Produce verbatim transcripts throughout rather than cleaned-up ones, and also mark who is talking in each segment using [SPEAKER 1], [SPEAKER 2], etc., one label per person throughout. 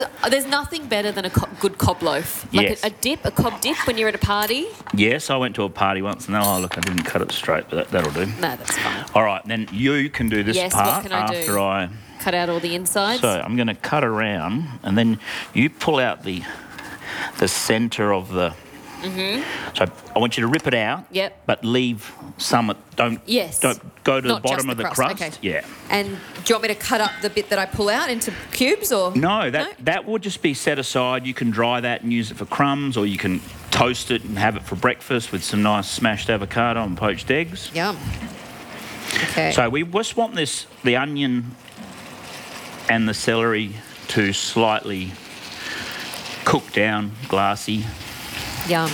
[SPEAKER 1] There's nothing better than a co- good cob loaf. Like
[SPEAKER 2] Yes.
[SPEAKER 1] a, a dip, a cob dip when you're at a party.
[SPEAKER 2] Yes, I went to a party once and oh, look, I didn't cut it straight, but that, that'll do.
[SPEAKER 1] No, that's fine.
[SPEAKER 2] All right, then you can do this
[SPEAKER 1] Yes,
[SPEAKER 2] part
[SPEAKER 1] what can I do?
[SPEAKER 2] after I...
[SPEAKER 1] Cut out all the insides.
[SPEAKER 2] So I'm going to cut around and then you pull out the the centre of the... Mm-hmm. So I want you to rip it out,
[SPEAKER 1] Yep.
[SPEAKER 2] but leave some... Don't,
[SPEAKER 1] Yes.
[SPEAKER 2] don't go to
[SPEAKER 1] Not
[SPEAKER 2] the bottom
[SPEAKER 1] just
[SPEAKER 2] of
[SPEAKER 1] the
[SPEAKER 2] the
[SPEAKER 1] crust,
[SPEAKER 2] crust.
[SPEAKER 1] okay.
[SPEAKER 2] Yeah.
[SPEAKER 1] And do you want me to cut up the bit that I pull out into cubes or...?
[SPEAKER 2] No, that,
[SPEAKER 1] No?
[SPEAKER 2] that would just be set aside. You can dry that and use it for crumbs, or you can toast it and have it for breakfast with some nice smashed avocado and poached eggs.
[SPEAKER 1] Yum. Okay.
[SPEAKER 2] So we just want this, the onion and the celery to slightly cook down, glassy.
[SPEAKER 1] Yum.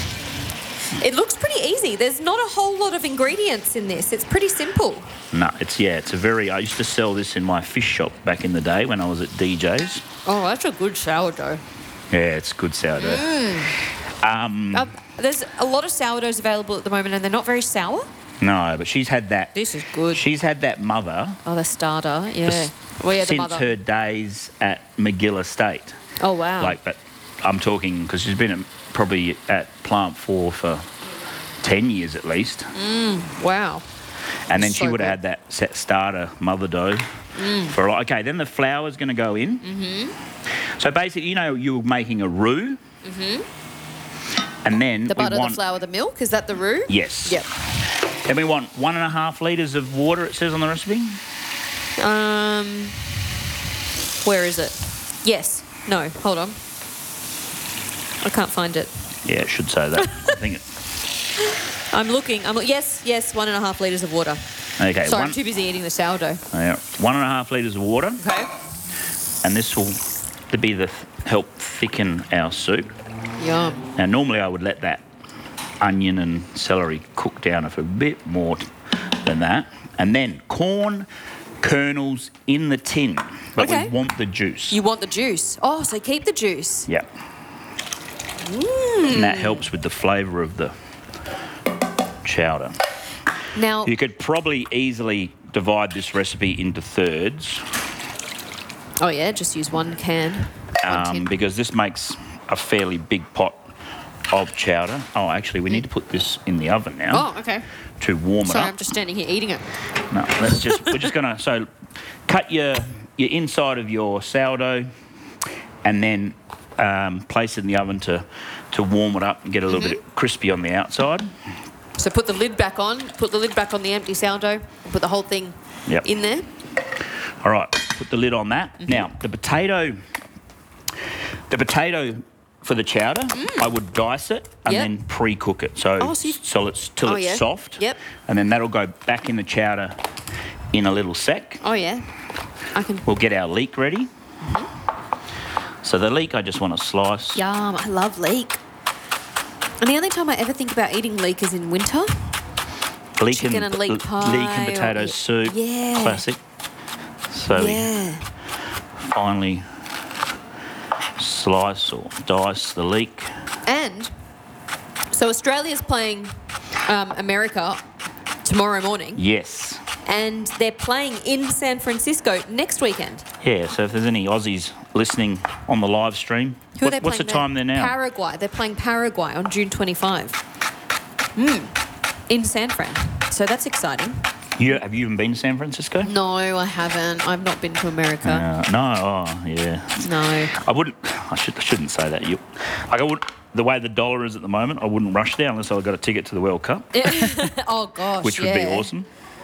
[SPEAKER 1] It looks pretty easy. There's not a whole lot of ingredients in this. It's pretty simple.
[SPEAKER 2] No, it's, yeah, it's a very... I used to sell this in my fish shop back in the day when I was at D J's.
[SPEAKER 1] Oh, that's a good sourdough.
[SPEAKER 2] Yeah, it's good sourdough.
[SPEAKER 1] Mm.
[SPEAKER 2] Um,
[SPEAKER 1] Um, there's a lot of sourdoughs available at the moment and they're not very sour.
[SPEAKER 2] no, but she's had that...
[SPEAKER 1] This is good.
[SPEAKER 2] She's had that mother
[SPEAKER 1] Oh, the starter, yeah.
[SPEAKER 2] s-
[SPEAKER 1] Well, yeah, the
[SPEAKER 2] since
[SPEAKER 1] mother.
[SPEAKER 2] her days at McGill Estate.
[SPEAKER 1] Oh, wow.
[SPEAKER 2] Like, but I'm talking because she's been at, probably at Plant Four for ten years at least,
[SPEAKER 1] Wow.
[SPEAKER 2] and then
[SPEAKER 1] So
[SPEAKER 2] she would have
[SPEAKER 1] good.
[SPEAKER 2] had that set starter mother dough
[SPEAKER 1] Mm.
[SPEAKER 2] for a lot. Okay, then the flour's going to go in. Mm-hmm. So basically, you know, you're making a roux, mm-hmm. and then
[SPEAKER 1] The
[SPEAKER 2] we
[SPEAKER 1] butter,
[SPEAKER 2] want
[SPEAKER 1] the flour, the milk, is that the roux?
[SPEAKER 2] yes,
[SPEAKER 1] Yep.
[SPEAKER 2] Then we want one and a half litres of water. It says on the recipe.
[SPEAKER 1] Um, where is it? Yes. No, hold on. I can't find it.
[SPEAKER 2] Yeah, it should say that. I think it.
[SPEAKER 1] I'm looking. I'm yes, yes, one and a half litres of water.
[SPEAKER 2] Okay,
[SPEAKER 1] Sorry,
[SPEAKER 2] one,
[SPEAKER 1] I'm too busy eating the sourdough.
[SPEAKER 2] yeah, one and a half litres of water.
[SPEAKER 1] Okay.
[SPEAKER 2] And this will to be the help thicken our soup.
[SPEAKER 1] Yum.
[SPEAKER 2] Now, normally I would let that onion and celery cook down for a bit more than that, and then corn kernels in the tin, but
[SPEAKER 1] Okay.
[SPEAKER 2] we want the juice.
[SPEAKER 1] You want the juice? Oh, so keep the juice.
[SPEAKER 2] Yeah.
[SPEAKER 1] Mm.
[SPEAKER 2] And that helps with the flavour of the chowder.
[SPEAKER 1] Now,
[SPEAKER 2] You could probably easily divide this recipe into thirds.
[SPEAKER 1] oh yeah, just use one can. One
[SPEAKER 2] Um,
[SPEAKER 1] tin.
[SPEAKER 2] because this makes a fairly big pot of chowder. Oh, actually, we need to put this in the oven now
[SPEAKER 1] Oh, okay.
[SPEAKER 2] to warm
[SPEAKER 1] Sorry,
[SPEAKER 2] it
[SPEAKER 1] I'm
[SPEAKER 2] up.
[SPEAKER 1] just standing here eating it.
[SPEAKER 2] No, let's just we're just gonna so cut your your inside of your sourdough, and then um, place it in the oven to to warm it up and get a little
[SPEAKER 1] Mm-hmm.
[SPEAKER 2] bit crispy on the outside.
[SPEAKER 1] So put the lid back on. Put the lid back on the empty sourdough. And put the whole thing
[SPEAKER 2] Yep.
[SPEAKER 1] in there.
[SPEAKER 2] All right, put the lid on that.
[SPEAKER 1] Mm-hmm.
[SPEAKER 2] Now the potato, the potato for the chowder, I would dice it and
[SPEAKER 1] Yep.
[SPEAKER 2] then pre-cook it. So
[SPEAKER 1] Oh, so you-
[SPEAKER 2] so it's till
[SPEAKER 1] Oh,
[SPEAKER 2] it's
[SPEAKER 1] yeah.
[SPEAKER 2] soft.
[SPEAKER 1] Yep.
[SPEAKER 2] And then that'll go back in the chowder in a little sec.
[SPEAKER 1] Oh yeah. I can.
[SPEAKER 2] We'll get our leek ready.
[SPEAKER 1] Mm-hmm.
[SPEAKER 2] So the leek, I just want to slice.
[SPEAKER 1] Yum, I love leek. And the only time I ever think about eating leek is in winter.
[SPEAKER 2] Leek
[SPEAKER 1] Chicken and leek
[SPEAKER 2] l-
[SPEAKER 1] pie
[SPEAKER 2] leek and
[SPEAKER 1] or-
[SPEAKER 2] potato soup.
[SPEAKER 1] Yeah.
[SPEAKER 2] Classic. So
[SPEAKER 1] Yeah.
[SPEAKER 2] we finally slice or dice the leek.
[SPEAKER 1] And so Australia's playing um, America tomorrow morning,
[SPEAKER 2] Yes.
[SPEAKER 1] and they're playing in San Francisco next weekend.
[SPEAKER 2] Yeah, so if there's any Aussies listening on the live stream,
[SPEAKER 1] Who are
[SPEAKER 2] what-
[SPEAKER 1] they
[SPEAKER 2] what's the
[SPEAKER 1] playing
[SPEAKER 2] time there now?
[SPEAKER 1] Paraguay. They're playing Paraguay on June twenty-fifth. Mm. In San Fran. So that's exciting.
[SPEAKER 2] You, have you even been to San Francisco?
[SPEAKER 1] No, I haven't. I've not been to America.
[SPEAKER 2] Uh, no, oh, yeah.
[SPEAKER 1] No.
[SPEAKER 2] I wouldn't, I, should, I shouldn't say that. You, like I would, the way the dollar is at the moment, I wouldn't rush there unless I got a ticket to the World Cup,
[SPEAKER 1] Oh, gosh,
[SPEAKER 2] which would be
[SPEAKER 1] yeah.
[SPEAKER 2] awesome.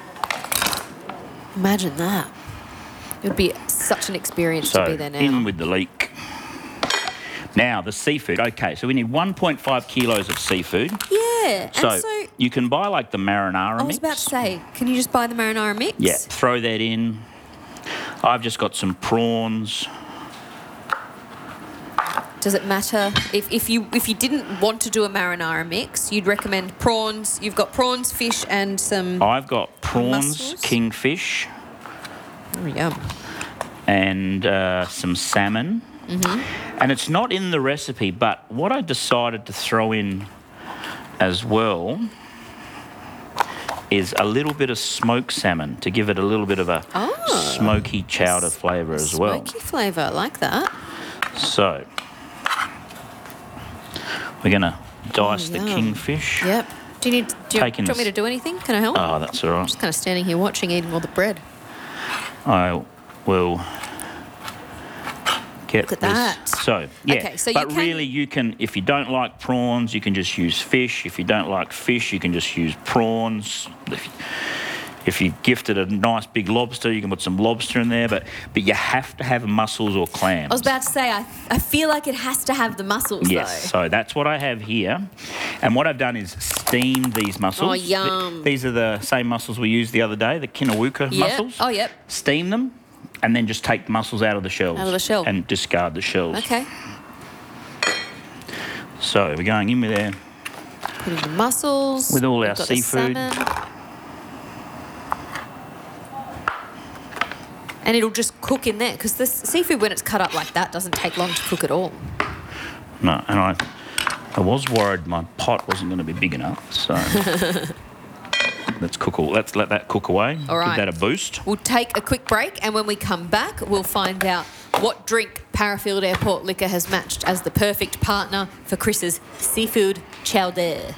[SPEAKER 1] Imagine that. It would be such an experience
[SPEAKER 2] So,
[SPEAKER 1] to be there now.
[SPEAKER 2] in with the leek. Now, the seafood. Okay, so we need one point five kilos of seafood.
[SPEAKER 1] Yeah.
[SPEAKER 2] So,
[SPEAKER 1] and so
[SPEAKER 2] you can buy like the marinara
[SPEAKER 1] I was
[SPEAKER 2] mix.
[SPEAKER 1] about to say, can you just buy the marinara mix?
[SPEAKER 2] Yeah, throw that in. I've just got some prawns.
[SPEAKER 1] Does it matter if, if you if you didn't want to do a marinara mix, you'd recommend prawns? You've got prawns, fish, and some.
[SPEAKER 2] I've got prawns,
[SPEAKER 1] Mussels?
[SPEAKER 2] kingfish,
[SPEAKER 1] Oh, yum.
[SPEAKER 2] and uh, some salmon. Mm-hmm. And it's not in the recipe, but what I decided to throw in as well is a little bit of smoked salmon to give it a little bit of a
[SPEAKER 1] Oh.
[SPEAKER 2] smoky chowder flavour as well.
[SPEAKER 1] Smoky flavour, I like that.
[SPEAKER 2] So, we're going to dice
[SPEAKER 1] Oh,
[SPEAKER 2] the
[SPEAKER 1] yum.
[SPEAKER 2] kingfish.
[SPEAKER 1] Yep. Do you need? Do you, do you
[SPEAKER 2] Taking
[SPEAKER 1] want me
[SPEAKER 2] this-
[SPEAKER 1] to do anything? Can I help?
[SPEAKER 2] Oh, that's all right.
[SPEAKER 1] Just kind of standing here watching, eating all the bread.
[SPEAKER 2] I will get
[SPEAKER 1] Look at
[SPEAKER 2] this.
[SPEAKER 1] that.
[SPEAKER 2] So, yeah.
[SPEAKER 1] Okay, so you
[SPEAKER 2] but
[SPEAKER 1] can-
[SPEAKER 2] really, you can, if you don't like prawns, you can just use fish. If you don't like fish, you can just use prawns. If, if you gifted a nice big lobster, you can put some lobster in there. But but you have to have mussels or clams.
[SPEAKER 1] I was about to say, I, I feel like it has to have the mussels,
[SPEAKER 2] Yes,
[SPEAKER 1] though.
[SPEAKER 2] so that's what I have here. And what I've done is steamed these mussels.
[SPEAKER 1] Oh, yum.
[SPEAKER 2] Th- these are the same mussels we used the other day, the Kinawuka
[SPEAKER 1] Yep.
[SPEAKER 2] mussels.
[SPEAKER 1] Oh, yep.
[SPEAKER 2] Steam them and then just take the mussels out of the shells.
[SPEAKER 1] Out of the shell.
[SPEAKER 2] And discard the shells.
[SPEAKER 1] Okay.
[SPEAKER 2] So we're going in with there
[SPEAKER 1] Putting the mussels.
[SPEAKER 2] with all
[SPEAKER 1] We've
[SPEAKER 2] our
[SPEAKER 1] got the
[SPEAKER 2] seafood.
[SPEAKER 1] salmon. And it'll just cook in there, because the seafood, when it's cut up like that, doesn't take long to cook at all.
[SPEAKER 2] No, and I, I was worried my pot wasn't going to be big enough, so let's cook all. Let's let that cook away.
[SPEAKER 1] All right.
[SPEAKER 2] Give that a boost.
[SPEAKER 1] We'll take a quick break, and when we come back, we'll find out what drink Parafield Airport Liquor has matched as the perfect partner for Chris's seafood chowder.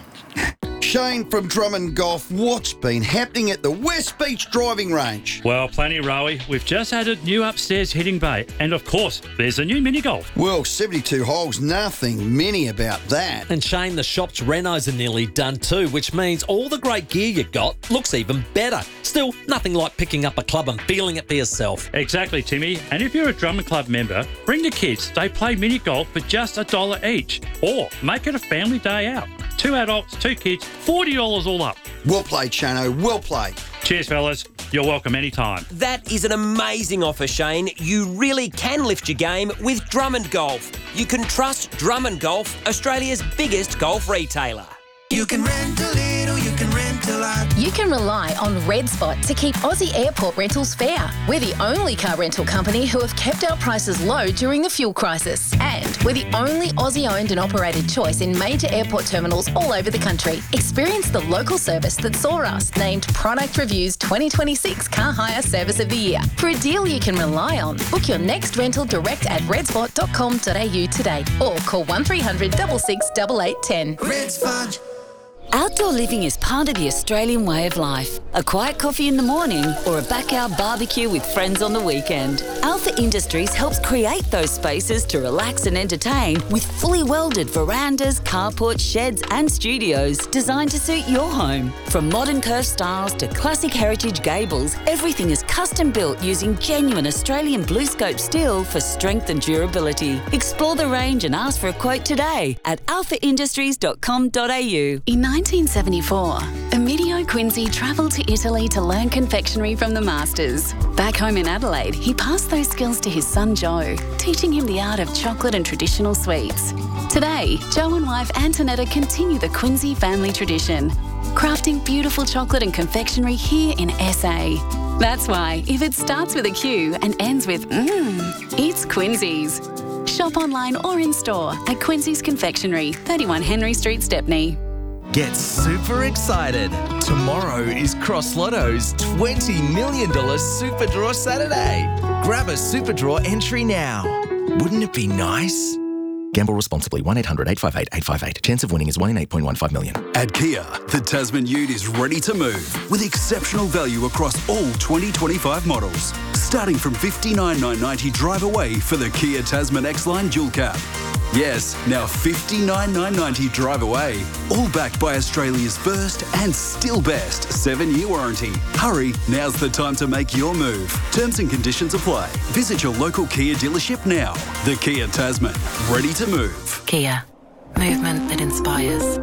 [SPEAKER 3] Shane from Drummond Golf, what's been happening at the West Beach driving range?
[SPEAKER 4] Well, plenty, Rowie. We've just added new upstairs hitting bay. And of course, there's a new mini golf.
[SPEAKER 3] Well, seventy-two holes, nothing many about that.
[SPEAKER 5] And Shane, the shop's renos are nearly done too, which means all the great gear you got looks even better. Still, nothing like picking up a club and feeling it for yourself.
[SPEAKER 4] Exactly, Timmy. And if you're a Drummond Club member, bring the kids. They play mini golf for just a dollar each. Or make it a family day out. Two adults, two kids, forty dollars all up.
[SPEAKER 3] Well played, Shano, well played.
[SPEAKER 4] Cheers, fellas. You're welcome anytime.
[SPEAKER 6] That is an amazing offer, Shane. You really can lift your game with Drummond Golf. You can trust Drummond Golf, Australia's biggest golf retailer.
[SPEAKER 7] You can rent a little, you can rent a lot.
[SPEAKER 8] You can rely on Red Spot to keep Aussie airport rentals fair. We're the only car rental company who have kept our prices low during the fuel crisis. And we're the only Aussie-owned and operated choice in major airport terminals all over the country. Experience the local service that saw us named Product Review's twenty twenty-six Car Hire Service of the Year. For a deal you can rely on, book your next rental direct at redspot dot com dot a u today or call one three hundred, six six, eight eight one zero.
[SPEAKER 7] Red Spot.
[SPEAKER 9] Outdoor living is part of the Australian way of life. A quiet coffee in the morning or a backyard barbecue with friends on the weekend. Alpha Industries helps create those spaces to relax and entertain with fully welded verandas, carports, sheds and studios designed to suit your home. From modern curved styles to classic heritage gables, everything is custom built using genuine Australian blue scope steel for strength and durability. Explore the range and ask for a quote today at alpha industries dot com dot a u.
[SPEAKER 8] In nineteen seventy-four, Emilio Quincy travelled to Italy to learn confectionery from the masters. Back home in Adelaide, he passed those skills to his son Joe, teaching him the art of chocolate and traditional sweets. Today, Joe and wife Antonetta continue the Quincy family tradition, crafting beautiful chocolate and confectionery here in S A. That's why, if it starts with a Q and ends with mmm, it's Quincy's. Shop online or in store at Quincy's Confectionery, thirty-one Henry Street, Stepney.
[SPEAKER 10] Get super excited. Tomorrow is Cross Lotto's twenty million dollars Super Draw Saturday. Grab a Super Draw entry now. Wouldn't it be nice?
[SPEAKER 11] Gamble responsibly. one eight hundred eight five eight eight five eight. Chance of winning is one in eight point one five million.
[SPEAKER 12] At Kia, the Tasman Ute is ready to move with exceptional value across all twenty twenty-five models. Starting from fifty-nine thousand nine hundred ninety drive away for the Kia Tasman X-Line Dual Cab. Yes, now fifty-nine thousand nine hundred ninety drive away. All backed by Australia's first and still best seven-year warranty. Hurry, now's the time to make your move. Terms and conditions apply. Visit your local Kia dealership now. The Kia Tasman, ready to move.
[SPEAKER 13] Kia, movement that inspires.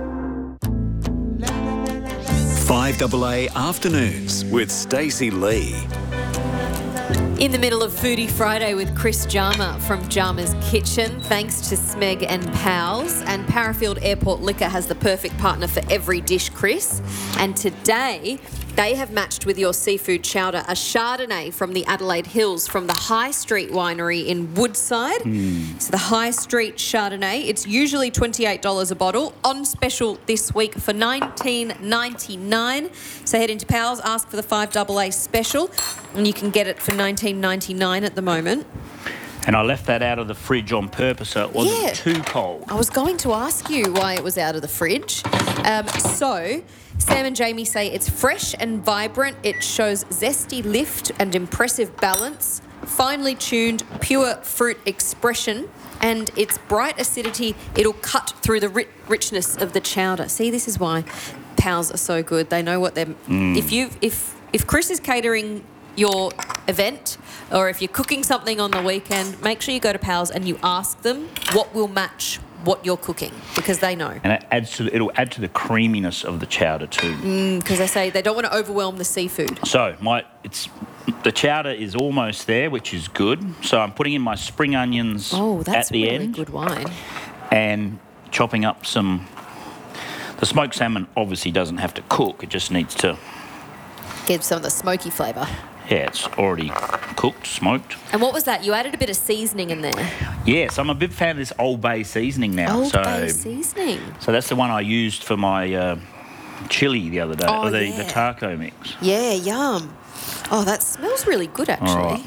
[SPEAKER 14] five A A Afternoons with Stacey Lee.
[SPEAKER 1] In the middle of Foodie Friday with Chris Jarma from Jarma's Kitchen, thanks to Smeg and Pals. And Parafield Airport Liquor has the perfect partner for every dish, Chris. And today, they have matched with your seafood chowder a Chardonnay from the Adelaide Hills from the High Street Winery in Woodside. Mm. So the High Street Chardonnay, it's usually twenty-eight dollars a bottle, on special this week for nineteen ninety-nine. So head into Pals, ask for the five A A special, and you can get it for nineteen ninety-nine at the moment.
[SPEAKER 2] And I left that out of the fridge on purpose so it wasn't
[SPEAKER 1] Yeah.
[SPEAKER 2] too cold.
[SPEAKER 1] I was going to ask you why it was out of the fridge. Um, so, Sam and Jamie say it's fresh and vibrant. It shows zesty lift and impressive balance, finely tuned, pure fruit expression, and its bright acidity, it'll cut through the ri- richness of the chowder. See, this is why Pals are so good. They know what they're...
[SPEAKER 2] Mm.
[SPEAKER 1] If you if if Chris is catering your event, or if you're cooking something on the weekend, make sure you go to Pals and you ask them what will match what you're cooking, because they know.
[SPEAKER 2] And it adds to it'll add to the creaminess of the chowder too.
[SPEAKER 1] Because they say they don't want to overwhelm the seafood.
[SPEAKER 2] So my it's the chowder is almost there, which is good. So I'm putting in my spring onions
[SPEAKER 1] Oh, that's
[SPEAKER 2] at the
[SPEAKER 1] really
[SPEAKER 2] end
[SPEAKER 1] good wine.
[SPEAKER 2] and chopping up some. The smoked salmon obviously doesn't have to cook; it just needs to.
[SPEAKER 1] Give some of the smoky flavour.
[SPEAKER 2] Yeah, it's already cooked, smoked.
[SPEAKER 1] And what was that? You added a bit of seasoning in there.
[SPEAKER 2] Yes, I'm a big fan of this Old Bay seasoning now.
[SPEAKER 1] Old
[SPEAKER 2] so,
[SPEAKER 1] Bay seasoning.
[SPEAKER 2] So that's the one I used for my uh, chili the other day,
[SPEAKER 1] Oh,
[SPEAKER 2] or the,
[SPEAKER 1] yeah.
[SPEAKER 2] the taco mix.
[SPEAKER 1] Yeah, yum. Oh, that smells really good, actually.
[SPEAKER 2] All right.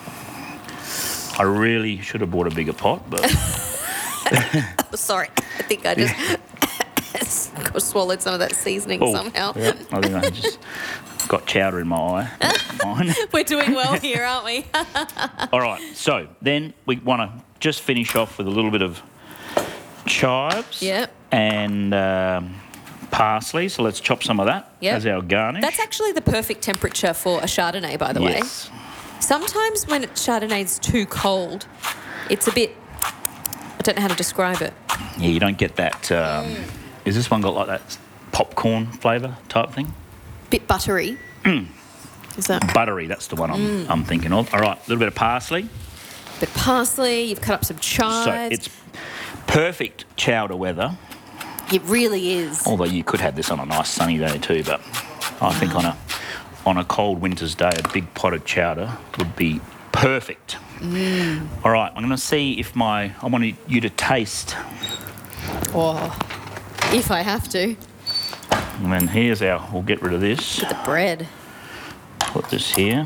[SPEAKER 2] I really should have bought a bigger pot, but
[SPEAKER 1] Oh, sorry. I think I just swallowed some of that seasoning
[SPEAKER 2] Oh,
[SPEAKER 1] somehow.
[SPEAKER 2] yeah, I think I just got chowder in my eye. That's fine.
[SPEAKER 1] We're doing well here, aren't we?
[SPEAKER 2] All right, so then we want to just finish off with a little bit of chives
[SPEAKER 1] Yep.
[SPEAKER 2] and um, parsley. So let's chop some of that
[SPEAKER 1] Yep.
[SPEAKER 2] as our garnish.
[SPEAKER 1] That's actually the perfect temperature for a Chardonnay, by the
[SPEAKER 2] Yes.
[SPEAKER 1] way. Sometimes when Chardonnay's too cold, it's a bit... I don't know how to describe it.
[SPEAKER 2] Yeah, you don't get that. Um,
[SPEAKER 1] Mm.
[SPEAKER 2] Is this one got like that popcorn flavour type thing?
[SPEAKER 1] Bit buttery.
[SPEAKER 2] Mm.
[SPEAKER 1] Is that...
[SPEAKER 2] Buttery, that's the one I'm,
[SPEAKER 1] Mm.
[SPEAKER 2] I'm thinking of. All right, a little bit of parsley.
[SPEAKER 1] Bit of parsley, you've cut up some chives.
[SPEAKER 2] So it's perfect chowder weather.
[SPEAKER 1] It really is.
[SPEAKER 2] Although you could have this on a nice sunny day too, but I think on a on a cold winter's day, a big pot of chowder would be perfect.
[SPEAKER 1] Mm.
[SPEAKER 2] All right, I'm going to see if my I want you to taste.
[SPEAKER 1] Oh, if I have to.
[SPEAKER 2] And then here's our. We'll get rid of this.
[SPEAKER 1] The bread.
[SPEAKER 2] Put this here.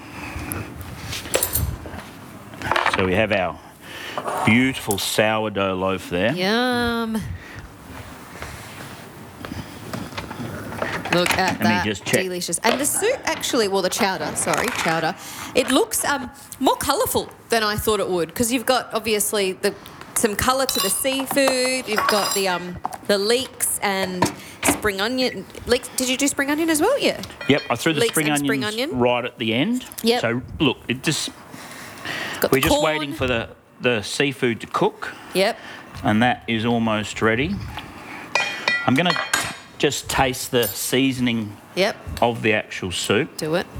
[SPEAKER 2] So we have our beautiful sourdough loaf there.
[SPEAKER 1] Yum. Look at
[SPEAKER 2] Let me
[SPEAKER 1] that.
[SPEAKER 2] just check.
[SPEAKER 1] Delicious. And the soup, actually, well, the chowder, sorry, chowder, it looks um, more colourful than I thought it would, because you've got, obviously, the some colour to the seafood. You've got the um, the leeks and spring onion. Leeks, did you do spring onion as well? Yeah.
[SPEAKER 2] Yep, I threw the
[SPEAKER 1] Leeks
[SPEAKER 2] spring
[SPEAKER 1] and
[SPEAKER 2] onions
[SPEAKER 1] spring onion.
[SPEAKER 2] right at the end.
[SPEAKER 1] Yep.
[SPEAKER 2] So look, it just
[SPEAKER 1] Got
[SPEAKER 2] we're
[SPEAKER 1] the
[SPEAKER 2] just
[SPEAKER 1] corn.
[SPEAKER 2] waiting for the the seafood to cook,
[SPEAKER 1] Yep.
[SPEAKER 2] and that is almost ready. I'm going to just taste the seasoning
[SPEAKER 1] Yep.
[SPEAKER 2] of the actual soup.
[SPEAKER 1] Do it.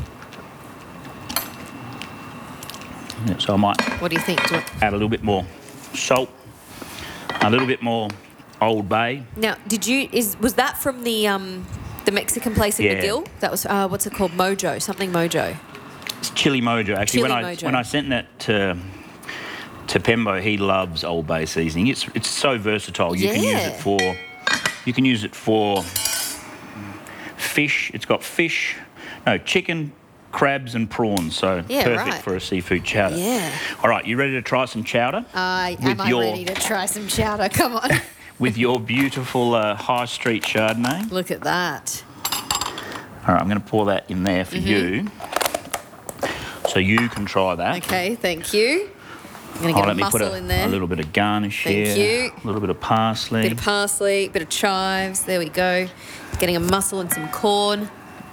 [SPEAKER 2] Yeah, so I might
[SPEAKER 1] What do you think? Do it.
[SPEAKER 2] add a little bit more salt, a little bit more Old Bay.
[SPEAKER 1] Now, did you, is was that from the um, the Mexican place in
[SPEAKER 2] Yeah.
[SPEAKER 1] McGill? That was, uh, what's it called? Mojo, something Mojo.
[SPEAKER 2] It's Chili Mojo. Actually, when
[SPEAKER 1] Chili
[SPEAKER 2] I
[SPEAKER 1] Mojo.
[SPEAKER 2] when I sent that to to Pembo, he loves Old Bay seasoning. It's it's so versatile. You can use
[SPEAKER 1] Yeah.
[SPEAKER 2] it for you can use it for fish. It's got fish, no chicken, crabs, and prawns. So
[SPEAKER 1] Yeah,
[SPEAKER 2] perfect
[SPEAKER 1] right.
[SPEAKER 2] for a seafood chowder.
[SPEAKER 1] Yeah.
[SPEAKER 2] All right, you ready to try some chowder?
[SPEAKER 1] I
[SPEAKER 2] With
[SPEAKER 1] am I
[SPEAKER 2] your-
[SPEAKER 1] ready to try some chowder? Come on.
[SPEAKER 2] With your beautiful uh, High Street Chardonnay.
[SPEAKER 1] Look at that.
[SPEAKER 2] All right, I'm going to pour that in there for
[SPEAKER 1] Mhm.
[SPEAKER 2] you, so you can try that.
[SPEAKER 1] Okay, thank you. I'm going to
[SPEAKER 2] Oh,
[SPEAKER 1] get a
[SPEAKER 2] let me put
[SPEAKER 1] mussel
[SPEAKER 2] a,
[SPEAKER 1] in there.
[SPEAKER 2] a little bit of garnish
[SPEAKER 1] Thank
[SPEAKER 2] here.
[SPEAKER 1] you.
[SPEAKER 2] A little bit of parsley.
[SPEAKER 1] Bit of parsley, bit of chives. There we go. Getting a mussel and some corn.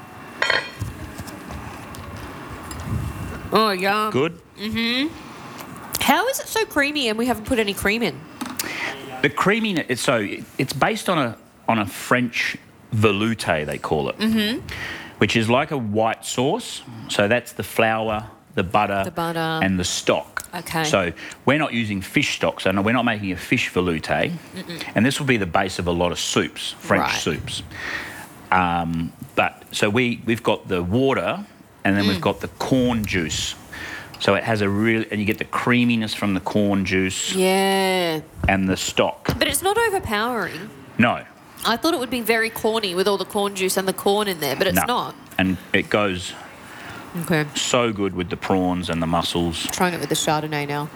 [SPEAKER 1] Oh, yum.
[SPEAKER 2] Good.
[SPEAKER 1] Mm-hmm. How is it so creamy and we haven't put any cream in?
[SPEAKER 2] The creaminess. It's so it's based on a on a French velouté, they call it,
[SPEAKER 1] Mm-hmm.
[SPEAKER 2] which is like a white sauce. So that's the flour, the butter,
[SPEAKER 1] The butter.
[SPEAKER 2] and the stock.
[SPEAKER 1] Okay.
[SPEAKER 2] So we're not using fish stock. So no, we're not making a fish velouté,
[SPEAKER 1] Mm-mm.
[SPEAKER 2] and this will be the base of a lot of soups, French
[SPEAKER 1] Right.
[SPEAKER 2] soups. Um, but so we we've got the water, and then
[SPEAKER 1] Mm.
[SPEAKER 2] we've got the corn juice. So it has a real, and you get the creaminess from the corn juice
[SPEAKER 1] Yeah.
[SPEAKER 2] and the stock.
[SPEAKER 1] But it's not overpowering.
[SPEAKER 2] No,
[SPEAKER 1] I thought it would be very corny with all the corn juice and the corn in there, but it's
[SPEAKER 2] no.
[SPEAKER 1] not.
[SPEAKER 2] And it goes
[SPEAKER 1] Okay.
[SPEAKER 2] So good with the prawns and the mussels.
[SPEAKER 1] Trying it with the Chardonnay now.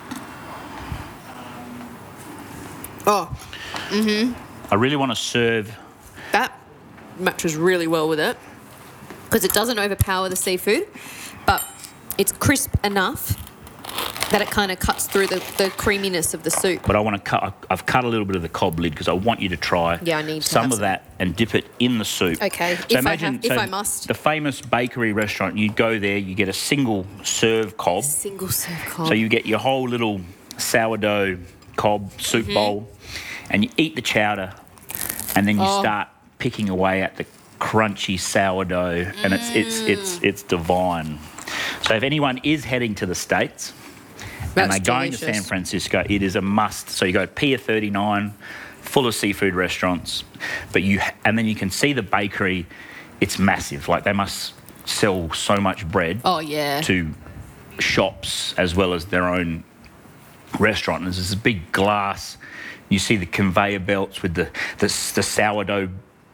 [SPEAKER 1] Oh. Mm-hmm.
[SPEAKER 2] I really want to serve.
[SPEAKER 1] That matches really well with it because it doesn't overpower the seafood, but it's crisp enough that it kind of cuts through the, the creaminess of the soup.
[SPEAKER 2] But I want to cut. I've cut a little bit of the cob lid because I want you to try
[SPEAKER 1] Yeah, I need to
[SPEAKER 2] some
[SPEAKER 1] have
[SPEAKER 2] of
[SPEAKER 1] some.
[SPEAKER 2] that and dip it in the soup.
[SPEAKER 1] Okay,
[SPEAKER 2] So
[SPEAKER 1] if I
[SPEAKER 2] imagine,
[SPEAKER 1] have- if
[SPEAKER 2] so
[SPEAKER 1] I must.
[SPEAKER 2] The famous bakery restaurant. You go there, you get a single serve cob.
[SPEAKER 1] Single serve cob.
[SPEAKER 2] So you get your whole little sourdough cob soup
[SPEAKER 1] Mhm.
[SPEAKER 2] bowl, and you eat the chowder, and then you
[SPEAKER 1] Oh.
[SPEAKER 2] start picking away at the crunchy sourdough, and it's it's it's it's divine. So if anyone is heading to the States and
[SPEAKER 1] That's
[SPEAKER 2] they're going to
[SPEAKER 1] delicious.
[SPEAKER 2] San Francisco, it is a must. So you go to Pier thirty-nine, full of seafood restaurants, but you and then you can see the bakery. It's massive. Like they must sell so much bread
[SPEAKER 1] Oh, yeah.
[SPEAKER 2] to shops as well as their own restaurant. And there's this big glass. You see the conveyor belts with the the, the sourdough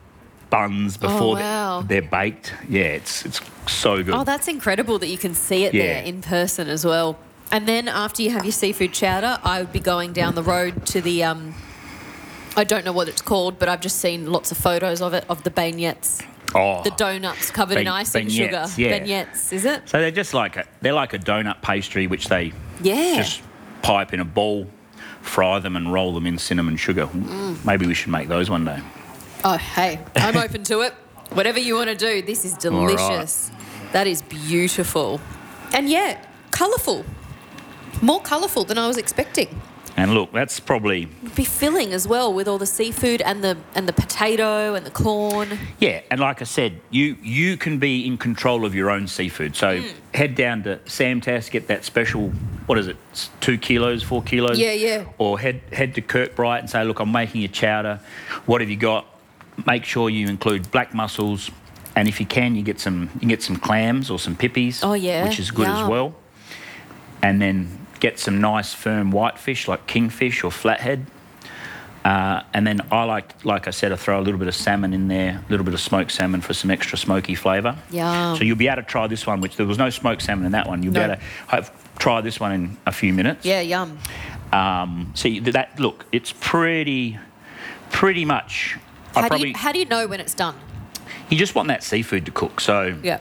[SPEAKER 2] buns before they-
[SPEAKER 1] wow.
[SPEAKER 2] they're baked. Yeah, it's it's so good.
[SPEAKER 1] Oh, that's incredible that you can see it
[SPEAKER 2] Yeah.
[SPEAKER 1] there in person as well. And then after you have your seafood chowder, I would be going down the road to the, um, I don't know what it's called, but I've just seen lots of photos of it, of the beignets.
[SPEAKER 2] Oh,
[SPEAKER 1] The donuts covered in
[SPEAKER 2] Beign-
[SPEAKER 1] icing sugar.
[SPEAKER 2] beignets, yeah.
[SPEAKER 1] Beignets, is it?
[SPEAKER 2] so they're just like a, they're like a donut pastry which they
[SPEAKER 1] Yeah.
[SPEAKER 2] just pipe in a bowl, fry them and roll them in cinnamon sugar.
[SPEAKER 1] Mm.
[SPEAKER 2] Maybe we should make those one day.
[SPEAKER 1] Oh, hey, I'm open to it. Whatever you want to do, this is
[SPEAKER 2] All right.
[SPEAKER 1] delicious. That is beautiful. And yeah, colourful. More colourful than I was expecting.
[SPEAKER 2] And look, that's probably
[SPEAKER 1] It'd be filling as well with all the seafood and the and the potato and the corn.
[SPEAKER 2] Yeah, and like I said, you you can be in control of your own seafood. So
[SPEAKER 1] Mm.
[SPEAKER 2] head down to Samtas, get that special, what is it, it's two kilos, four kilos?
[SPEAKER 1] Yeah, yeah.
[SPEAKER 2] Or head head to Kirkbright and say, look, I'm making a chowder. What have you got? Make sure you include black mussels, and if you can, you get some you can get some clams or some pippies.
[SPEAKER 1] Oh, yeah.
[SPEAKER 2] Which is good as
[SPEAKER 1] Yum.
[SPEAKER 2] well. And then get some nice firm whitefish like kingfish or flathead. Uh, and then I like, like I said, I throw a little bit of salmon in there, a little bit of smoked salmon for some extra smoky flavour.
[SPEAKER 1] Yum.
[SPEAKER 2] So you'll be able to try this one, which there was no smoked salmon in that one. You'll
[SPEAKER 1] No.
[SPEAKER 2] be able to have, try this one in a few minutes.
[SPEAKER 1] Yeah, yum.
[SPEAKER 2] Um, see that look, it's pretty, pretty much.
[SPEAKER 1] How
[SPEAKER 2] I
[SPEAKER 1] do,
[SPEAKER 2] probably
[SPEAKER 1] you, how do you know when it's done?
[SPEAKER 2] you just want that seafood to cook. So
[SPEAKER 1] Yeah.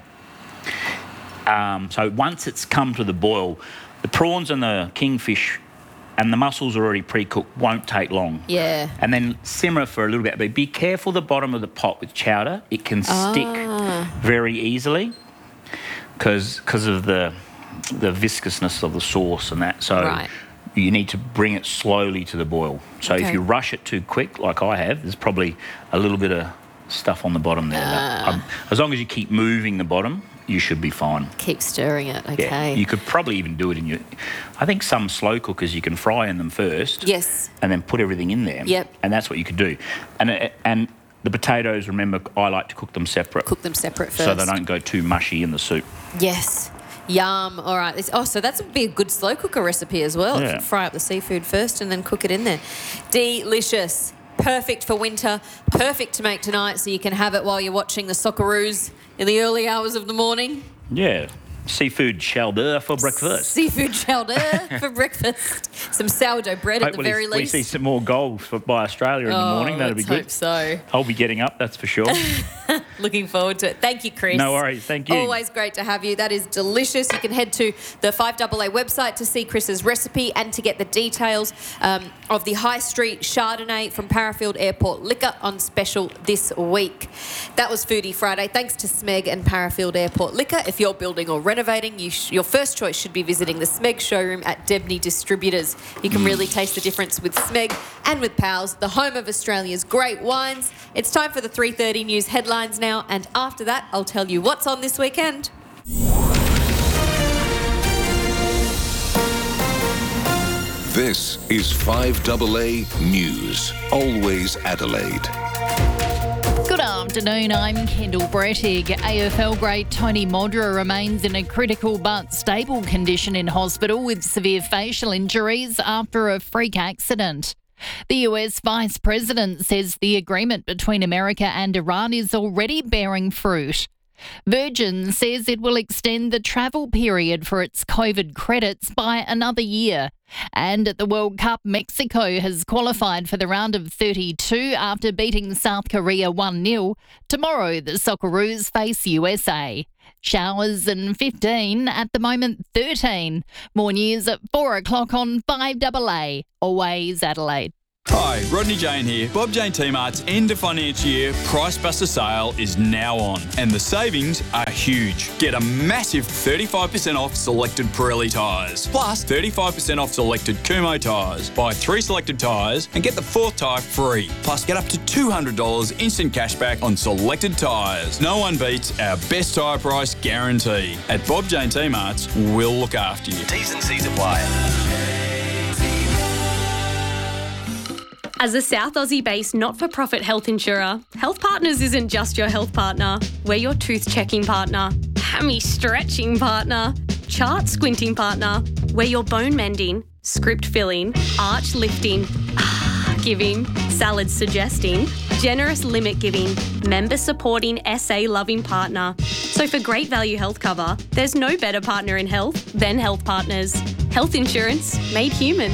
[SPEAKER 2] um, so once it's come to the boil, the prawns and the kingfish and the mussels are already pre-cooked, won't take long.
[SPEAKER 1] Yeah.
[SPEAKER 2] And then simmer for a little bit. But be careful the bottom of the pot with chowder. It can stick
[SPEAKER 1] Ah.
[SPEAKER 2] very easily because of the the viscousness of the sauce and that. So
[SPEAKER 1] Right.
[SPEAKER 2] you need to bring it slowly to the boil. So if
[SPEAKER 1] Okay.
[SPEAKER 2] you rush it too quick, like I have, there's probably a little bit of stuff on the bottom there.
[SPEAKER 1] Ah.
[SPEAKER 2] Um, as long as you keep moving the bottom, you should be fine.
[SPEAKER 1] Keep stirring it,
[SPEAKER 2] Yeah,
[SPEAKER 1] okay.
[SPEAKER 2] you could probably even do it in your... I think some slow cookers you can fry in them first.
[SPEAKER 1] Yes.
[SPEAKER 2] And then put everything in there.
[SPEAKER 1] Yep.
[SPEAKER 2] And that's what you could do. And uh, and the potatoes, remember, I like to cook them separate.
[SPEAKER 1] Cook them separate first.
[SPEAKER 2] So they don't go too mushy in the soup.
[SPEAKER 1] Yes. Yum. All right. This, oh, so that's would be a good slow cooker recipe as well.
[SPEAKER 2] Yeah.
[SPEAKER 1] Fry up the seafood first and then cook it in there. Delicious. Perfect for winter. Perfect to make tonight so you can have it while you're watching the Socceroos in the early hours of the morning.
[SPEAKER 2] Yeah. Seafood chowder for breakfast.
[SPEAKER 1] Seafood chowder for breakfast. Some sourdough bread at the
[SPEAKER 2] Hopefully
[SPEAKER 1] very
[SPEAKER 2] we
[SPEAKER 1] least.
[SPEAKER 2] see some more goals for, by Australia in the
[SPEAKER 1] Oh,
[SPEAKER 2] morning. That'd be
[SPEAKER 1] let's
[SPEAKER 2] good.
[SPEAKER 1] hope so.
[SPEAKER 2] I'll be getting up, that's for sure.
[SPEAKER 1] Looking forward to it. Thank you, Chris.
[SPEAKER 2] No worries, thank you.
[SPEAKER 1] Always great to have you. That is delicious. You can head to the five A A website to see Chris's recipe and to get the details um, of the High Street Chardonnay from Parafield Airport Liquor on special this week. That was Foodie Friday. Thanks to Smeg and Parafield Airport Liquor. If you're building or renovating, you sh- your first choice should be visiting the Smeg showroom at Debney Distributors. You can really taste the difference with Smeg and with Pals, the home of Australia's great wines. It's time for the three thirty news headlines now, and after that, I'll tell you what's on this weekend.
[SPEAKER 15] This is five A A News. Always Adelaide.
[SPEAKER 16] Good afternoon, I'm Kendall Brettig. A F L great Tony Modra remains in a critical but stable condition in hospital with severe facial injuries after a freak accident. The U S Vice President says the agreement between America and Iran is already bearing fruit. Virgin says it will extend the travel period for its COVID credits by another year. And at the World Cup, Mexico has qualified for the round of thirty-two after beating South Korea one nil. Tomorrow, the Socceroos face U S A. Showers and fifteen, at the moment thirteen. More news at four o'clock on five double A. Always Adelaide.
[SPEAKER 17] Hi, Rodney Jane here. Bob Jane T-Mart's end of financial year Price Buster sale is now on, and the savings are huge. Get a massive thirty-five percent off selected Pirelli tyres, plus thirty-five percent off selected Kumho tyres. Buy three selected tyres and get the fourth tyre free. Plus, get up to two hundred dollars instant cashback on selected tyres. No one beats our best tyre price guarantee. At Bob Jane T-Mart's, we'll look after you.
[SPEAKER 6] T's and C's apply.
[SPEAKER 18] As a South Aussie-based not-for-profit health insurer, Health Partners isn't just your health partner. We're your tooth-checking partner, hammy-stretching partner, chart-squinting partner. We're your bone-mending, script-filling, arch-lifting, ah-giving, salad-suggesting, generous limit-giving, member-supporting, S A-loving partner. So for great value health cover, there's no better partner in health than Health Partners. Health insurance made human.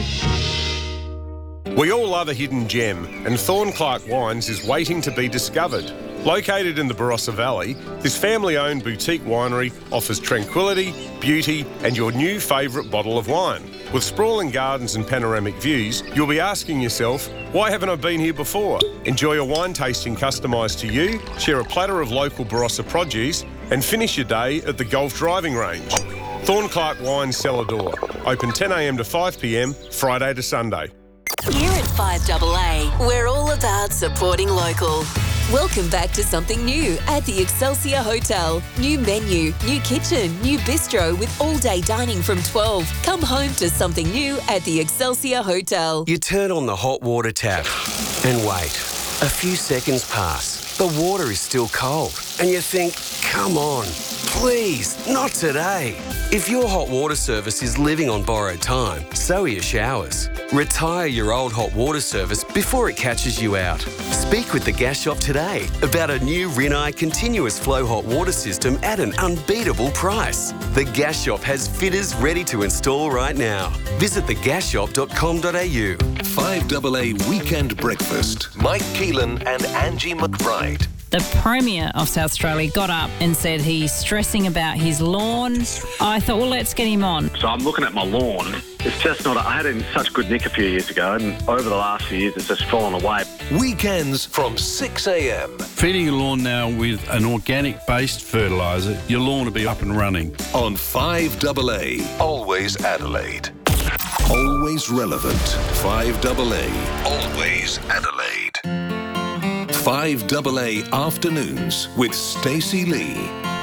[SPEAKER 19] We all love a hidden gem, and Thornclark Wines is waiting to be discovered. Located in the Barossa Valley, this family-owned boutique winery offers tranquility, beauty, and your new favourite bottle of wine. With sprawling gardens and panoramic views, you'll be asking yourself, why haven't I been here before? Enjoy a wine tasting customised to you, share a platter of local Barossa produce, and finish your day at the golf driving range. Thornclark Wines Cellar Door, open ten a m to five p m, Friday to Sunday.
[SPEAKER 9] Here at five double A, we're all about supporting local. Welcome back to something new at the Excelsior Hotel. New menu, new kitchen, new bistro with all-day dining from twelve. Come home to something new at the Excelsior Hotel.
[SPEAKER 20] You turn on the hot water tap and wait. A few seconds pass. The water is still cold. And you think, come on, please, not today. If your hot water service is living on borrowed time, so are your showers. Retire your old hot water service before it catches you out. Speak with the Gas Shop today about a new Rinnai continuous flow hot water system at an unbeatable price. The Gas Shop has fitters ready to install right now. Visit the gas shop dot com dot a u.
[SPEAKER 15] five double A Weekend Breakfast. Mike Keelan and Angie McBride.
[SPEAKER 21] The Premier of South Australia got up and said he's stressing about his lawn. I thought, well, let's get him on.
[SPEAKER 22] So I'm looking at my lawn. It's just not, I had it in such good nick a few years ago, and over the last few years it's just fallen away.
[SPEAKER 15] Weekends from six a m.
[SPEAKER 23] Feeding your lawn now with an organic-based fertiliser, your lawn will be up and running.
[SPEAKER 15] On five double A, always Adelaide. Always relevant. five double A, always Adelaide. five double A Afternoons with Stacey Lee.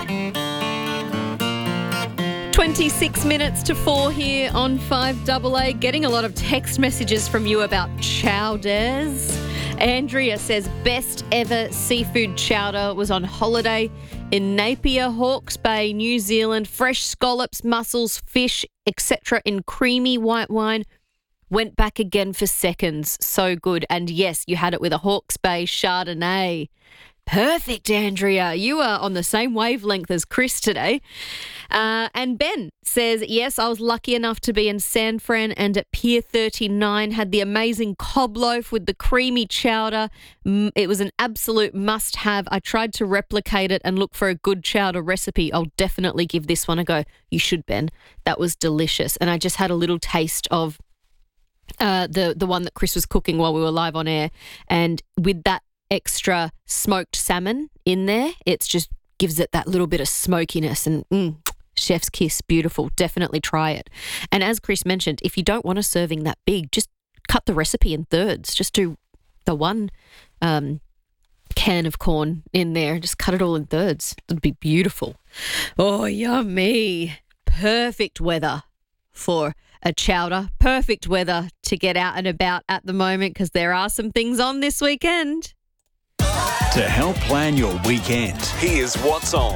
[SPEAKER 1] twenty-six minutes to four here on five double A. Getting a lot of text messages from you about chowders. Andrea says best ever seafood chowder was on holiday in Napier, Hawke's Bay, New Zealand. Fresh scallops, mussels, fish, et cetera in creamy white wine. Went back again for seconds. So good. And yes, you had it with a Hawke's Bay Chardonnay. Perfect, Andrea. You are on the same wavelength as Chris today. Uh, and Ben says, yes, I was lucky enough to be in San Fran and at Pier thirty-nine, had the amazing cob loaf with the creamy chowder. It was an absolute must-have. I tried to replicate it and look for a good chowder recipe. I'll definitely give this one a go. You should, Ben. That was delicious. And I just had a little taste of uh, the, the one that Chris was cooking while we were live on air. And with that extra smoked salmon in there, it just gives it that little bit of smokiness and mm, chef's kiss. Beautiful. Definitely try it. And as Chris mentioned, if you don't want a serving that big, just cut the recipe in thirds. Just do the one um, can of corn in there. Just cut it all in thirds. It'd be beautiful. Oh, yummy. Perfect weather for a chowder. Perfect weather to get out and about at the moment because there are some things on this weekend.
[SPEAKER 17] To help plan your weekend, here's what's on.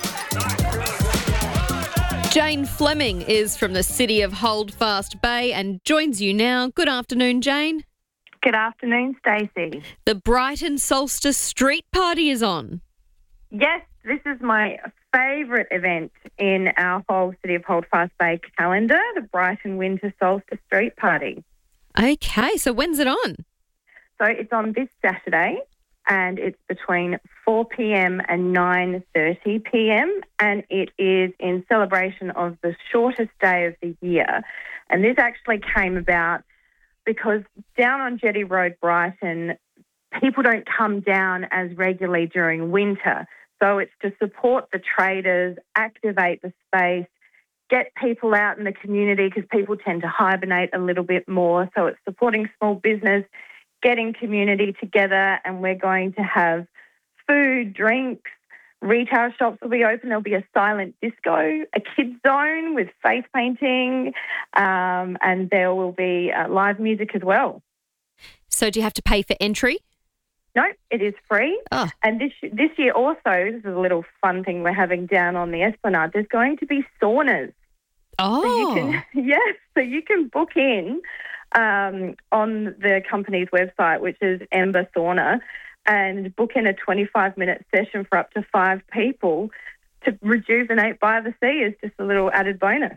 [SPEAKER 1] Jane Fleming is from the city of Holdfast Bay and joins you now. Good afternoon, Jane.
[SPEAKER 24] Good afternoon, Stacey.
[SPEAKER 1] The Brighton Solstice Street Party is on.
[SPEAKER 24] Yes,
[SPEAKER 3] This is my favourite event in our whole City of Holdfast Bay calendar, the Brighton Winter Solstice Street Party.
[SPEAKER 1] Okay, so when's it on?
[SPEAKER 3] So it's on this Saturday and it's between four p.m. and nine thirty p.m. and it is in celebration of the shortest day of the year. And this actually came about because down on Jetty Road, Brighton, people don't come down as regularly during winter. So it's to support the traders, activate the space, get people out in the community because people tend to hibernate a little bit more. So it's supporting small business, getting community together, and we're going to have food, drinks, retail shops will be open. There'll be a silent disco, a kids zone with face painting, um, and there will be uh, live music as well.
[SPEAKER 1] So do you have to pay for entry?
[SPEAKER 3] No, it is free.
[SPEAKER 1] Oh. And
[SPEAKER 3] this this year also, this is a little fun thing we're having down on the Esplanade, there's going to be saunas.
[SPEAKER 1] Oh.
[SPEAKER 3] So you can, yes, so you can book in um, on the company's website, which is Ember Sauna, and book in a twenty-five minute session for up to five people to rejuvenate by the sea as just a little added bonus.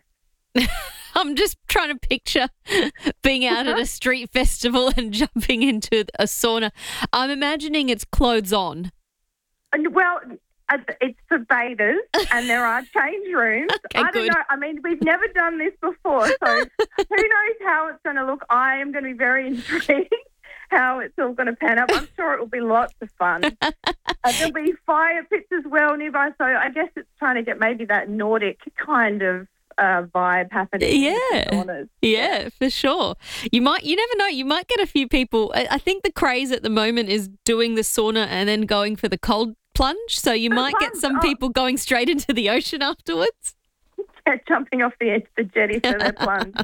[SPEAKER 1] I'm just trying to picture being out at a street festival and jumping into a sauna. I'm imagining it's clothes on.
[SPEAKER 3] Well, it's for bathers and there are change rooms.
[SPEAKER 1] Okay,
[SPEAKER 3] I don't
[SPEAKER 1] good.
[SPEAKER 3] know. I mean, we've never done this before, so who knows how it's going to look. I am going to be very intrigued how it's all going to pan up. I'm sure it will be lots of fun. uh, there'll be fire pits as well nearby, so I guess it's trying to get maybe that Nordic kind of Uh, vibe happening.
[SPEAKER 1] Yeah, yeah, for sure. You might, you never know. You might get a few people. I, I think the craze at the moment is doing the sauna and then going for the cold plunge. So you
[SPEAKER 3] The
[SPEAKER 1] might get
[SPEAKER 3] plunge,
[SPEAKER 1] some
[SPEAKER 3] oh.
[SPEAKER 1] people going straight into the ocean afterwards.
[SPEAKER 3] Yeah, jumping off the edge of the jetty for their plunge.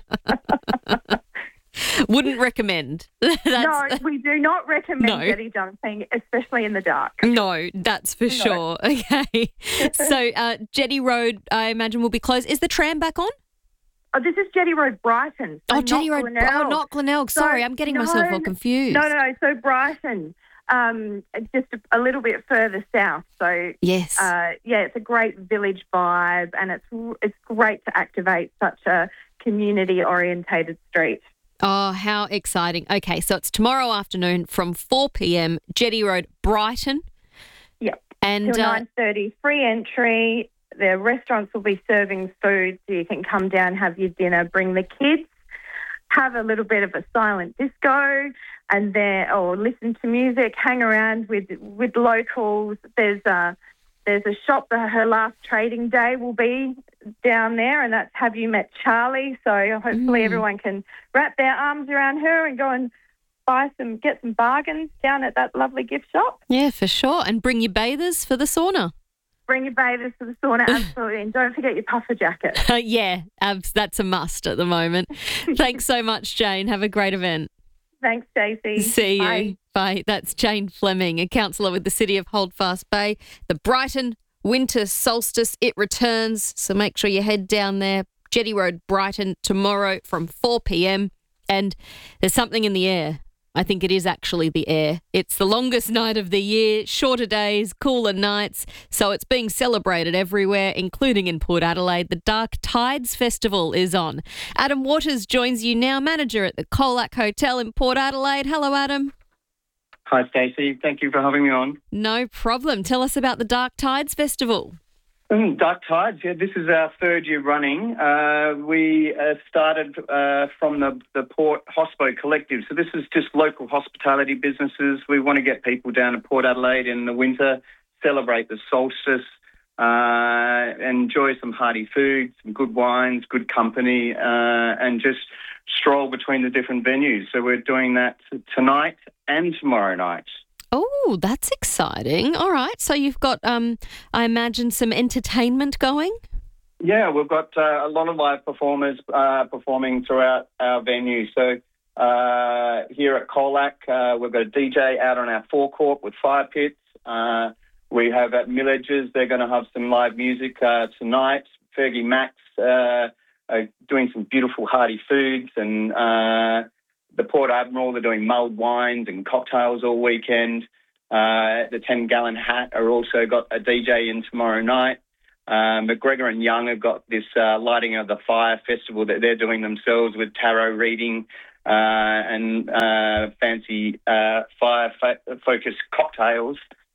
[SPEAKER 1] Wouldn't recommend. That's,
[SPEAKER 3] no, we do not recommend
[SPEAKER 1] No.
[SPEAKER 3] jetty jumping, especially in the dark.
[SPEAKER 1] No, that's for
[SPEAKER 3] No.
[SPEAKER 1] sure. Okay. So uh, Jetty Road, I imagine, will be closed. Is the tram back on?
[SPEAKER 3] Oh, this is Jetty Road, Brighton. So
[SPEAKER 1] Oh, Jetty
[SPEAKER 3] not
[SPEAKER 1] Road.
[SPEAKER 3] Glenelg.
[SPEAKER 1] Oh, not Glenelg.
[SPEAKER 3] So,
[SPEAKER 1] Sorry, I'm getting
[SPEAKER 3] no,
[SPEAKER 1] myself all confused.
[SPEAKER 3] No, no, no. So Brighton, um, just a, a little bit further south. So
[SPEAKER 1] Yes.
[SPEAKER 3] uh, yeah, it's a great village vibe, and it's it's great to activate such a community orientated street.
[SPEAKER 1] Oh, how exciting. Okay, so it's tomorrow afternoon from four p.m, Jetty Road, Brighton.
[SPEAKER 3] Yep.
[SPEAKER 1] And
[SPEAKER 3] Till
[SPEAKER 1] uh,
[SPEAKER 3] nine thirty, free entry. The restaurants will be serving food, so you can come down, have your dinner, bring the kids, have a little bit of a silent disco, and then or listen to music, hang around with with locals. There's a there's a shop that her last trading day will be down there, and that's Have You Met Charlie? So hopefully
[SPEAKER 1] Mm.
[SPEAKER 3] everyone can wrap their arms around her and go and buy some, get some bargains down at that lovely gift shop.
[SPEAKER 1] yeah, for sure. And bring your bathers for the sauna.
[SPEAKER 3] Bring your bathers to the sauna, absolutely, and don't forget your puffer jacket.
[SPEAKER 1] yeah, abs- that's a must at the moment. Thanks so much, Jane. Have a great event.
[SPEAKER 3] Thanks, Stacey.
[SPEAKER 1] See you.
[SPEAKER 3] Bye.
[SPEAKER 1] Bye. That's Jane Fleming, a councillor with the City of Holdfast Bay. The Brighton Winter Solstice, it returns. So make sure you head down there. Jetty Road, Brighton, tomorrow from four p.m. And there's something in the air. I think it is actually the air. It's the longest night of the year, shorter days, cooler nights. So it's being celebrated everywhere, including in Port Adelaide. The Dark Tides Festival is on. Adam Waters joins you now, manager at the Colac Hotel in Port Adelaide. Hello, Adam.
[SPEAKER 4] Hi, Stacey. Thank you for having me on.
[SPEAKER 1] No problem. Tell us about the Dark Tides Festival.
[SPEAKER 4] Mm, Dark Tides, yeah, this is our third year running. Uh, we uh, started uh, from the, the Port Hospo Collective. So this is just local hospitality businesses. We want to get people down to Port Adelaide in the winter, celebrate the solstice, uh, enjoy some hearty food, some good wines, good company, uh, and just stroll between the different venues. So we're doing that tonight and tomorrow night.
[SPEAKER 1] Oh, that's exciting. All right. So you've got, um, I imagine, some entertainment going?
[SPEAKER 4] Yeah, we've got uh, a lot of live performers uh, performing throughout our venue. So uh, here at Colac, uh, we've got a D J out on our forecourt with fire pits. Uh, we have at Millages, they're going to have some live music uh, tonight. Fergie Max uh, are doing some beautiful hearty foods, and uh, the Port Admiral, they're doing mulled wines and cocktails all weekend. Uh, the ten-gallon hat are also got a D J in tomorrow night. Uh, McGregor and Young have got this uh, Lighting of the Fire festival that they're doing themselves with tarot reading uh, and uh, fancy uh, fire-focused cocktails.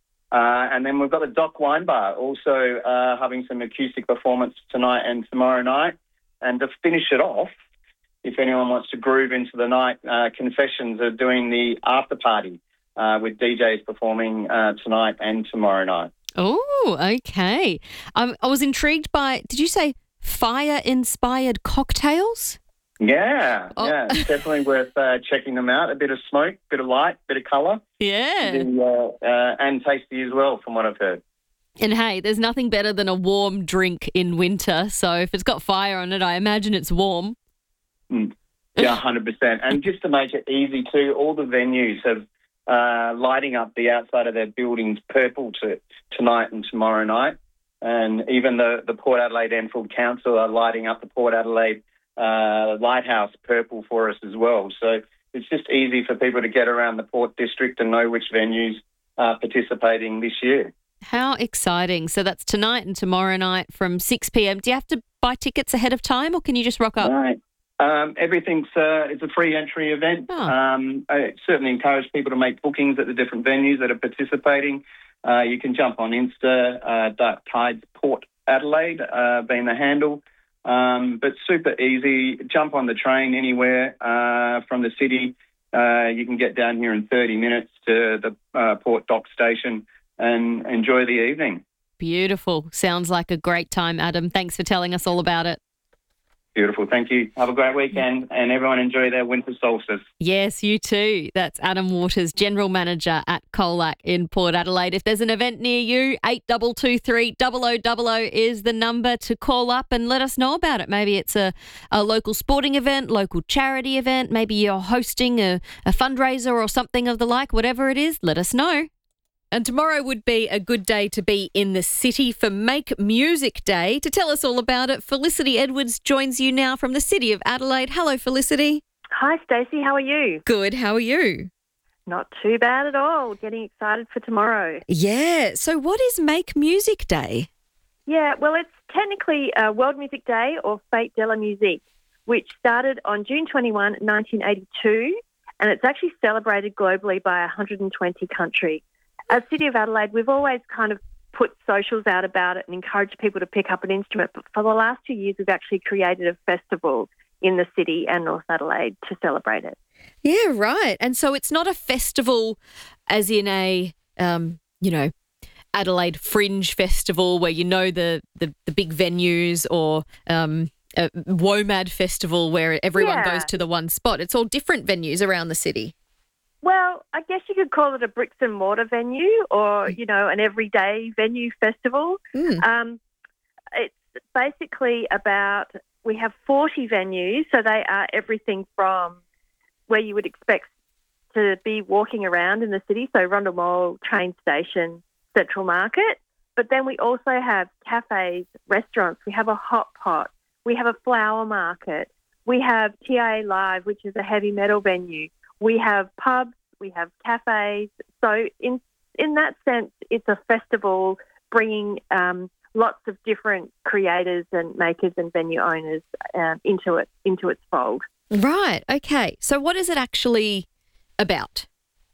[SPEAKER 4] Uh, and then we've got the Dock Wine Bar also uh, having some acoustic performance tonight and tomorrow night. And to finish it off, if anyone wants to groove into the night, uh, Confessions are doing the after party uh, with D Js performing uh, tonight and tomorrow night.
[SPEAKER 1] Oh, okay. Um, I was intrigued by, did you say fire-inspired cocktails?
[SPEAKER 4] Yeah,
[SPEAKER 1] Oh.
[SPEAKER 4] yeah, it's definitely worth uh, checking them out. A bit of smoke, bit of light, bit of colour.
[SPEAKER 1] Yeah.
[SPEAKER 4] The, uh, uh, and tasty as well, from what I've heard.
[SPEAKER 1] And hey, there's nothing better than a warm drink in winter. So if it's got fire on it, I imagine it's warm.
[SPEAKER 4] Mm. Yeah, one hundred percent. And just to make it easy too, all the venues have uh, lighting up the outside of their buildings purple to tonight and tomorrow night. And even the, the Port Adelaide Enfield Council are lighting up the Port Adelaide uh, Lighthouse purple for us as well. So it's just easy for people to get around the Port District and know which venues are participating this year.
[SPEAKER 1] How exciting. So that's tonight and tomorrow night from six p.m. Do you have to buy tickets ahead of time or can you just rock up?
[SPEAKER 4] Right. Um, everything's uh, it's a free entry event.
[SPEAKER 1] Oh.
[SPEAKER 4] Um, I certainly encourage people to make bookings at the different venues that are participating. Uh, you can jump on Insta, uh, Dark Tides Port Adelaide uh, being the handle. Um, but super easy. Jump on the train anywhere uh, from the city. Uh, you can get down here in thirty minutes to the uh, Port Dock Station and enjoy the evening.
[SPEAKER 1] Beautiful. Sounds like a great time, Adam. Thanks for telling us all about it.
[SPEAKER 4] Beautiful. Thank you. Have a great weekend and everyone enjoy their winter solstice.
[SPEAKER 1] Yes, you too. That's Adam Waters, General Manager at Colac in Port Adelaide. If there's an event near you, eight two two three, zero zero zero zero is the number to call up and let us know about it. Maybe it's a, a local sporting event, local charity event. Maybe you're hosting a, a fundraiser or something of the like. Whatever it is, let us know. And tomorrow would be a good day to be in the city for Make Music Day. To tell us all about it, Felicity Edwards joins you now from the city of Adelaide. Hello, Felicity.
[SPEAKER 5] Hi, Stacey. How are you?
[SPEAKER 1] Good. How are you?
[SPEAKER 5] Not too bad at all. Getting excited for tomorrow.
[SPEAKER 1] Yeah. So what is Make Music Day?
[SPEAKER 5] Yeah, well, it's technically uh, World Music Day or Fête de la Musique, which started on June twenty-first, nineteen eighty-two, and it's actually celebrated globally by one hundred twenty countries. As City of Adelaide, we've always kind of put socials out about it and encouraged people to pick up an instrument. But for the last two years, we've actually created a festival in the city and North Adelaide to celebrate it.
[SPEAKER 1] Yeah, right. And so it's not a festival as in a, um, you know, Adelaide Fringe Festival where you know the, the, the big venues or um, a WOMAD Festival where everyone
[SPEAKER 5] Yeah.
[SPEAKER 1] goes to the one spot. It's all different venues around the city.
[SPEAKER 5] Well, I guess you could call it a bricks and mortar venue or, you know, an everyday venue festival.
[SPEAKER 1] Mm.
[SPEAKER 5] Um, it's basically about, we have forty venues, so they are everything from where you would expect to be walking around in the city, so Rundle Mall, train station, Central Market. But then we also have cafes, restaurants, we have a hot pot, we have a flower market, we have T A Live, which is a heavy metal venue. We have pubs, we have cafes. So in in that sense, it's a festival bringing um, lots of different creators and makers and venue owners um, into it into its fold.
[SPEAKER 1] Right. Okay. So what is it actually about?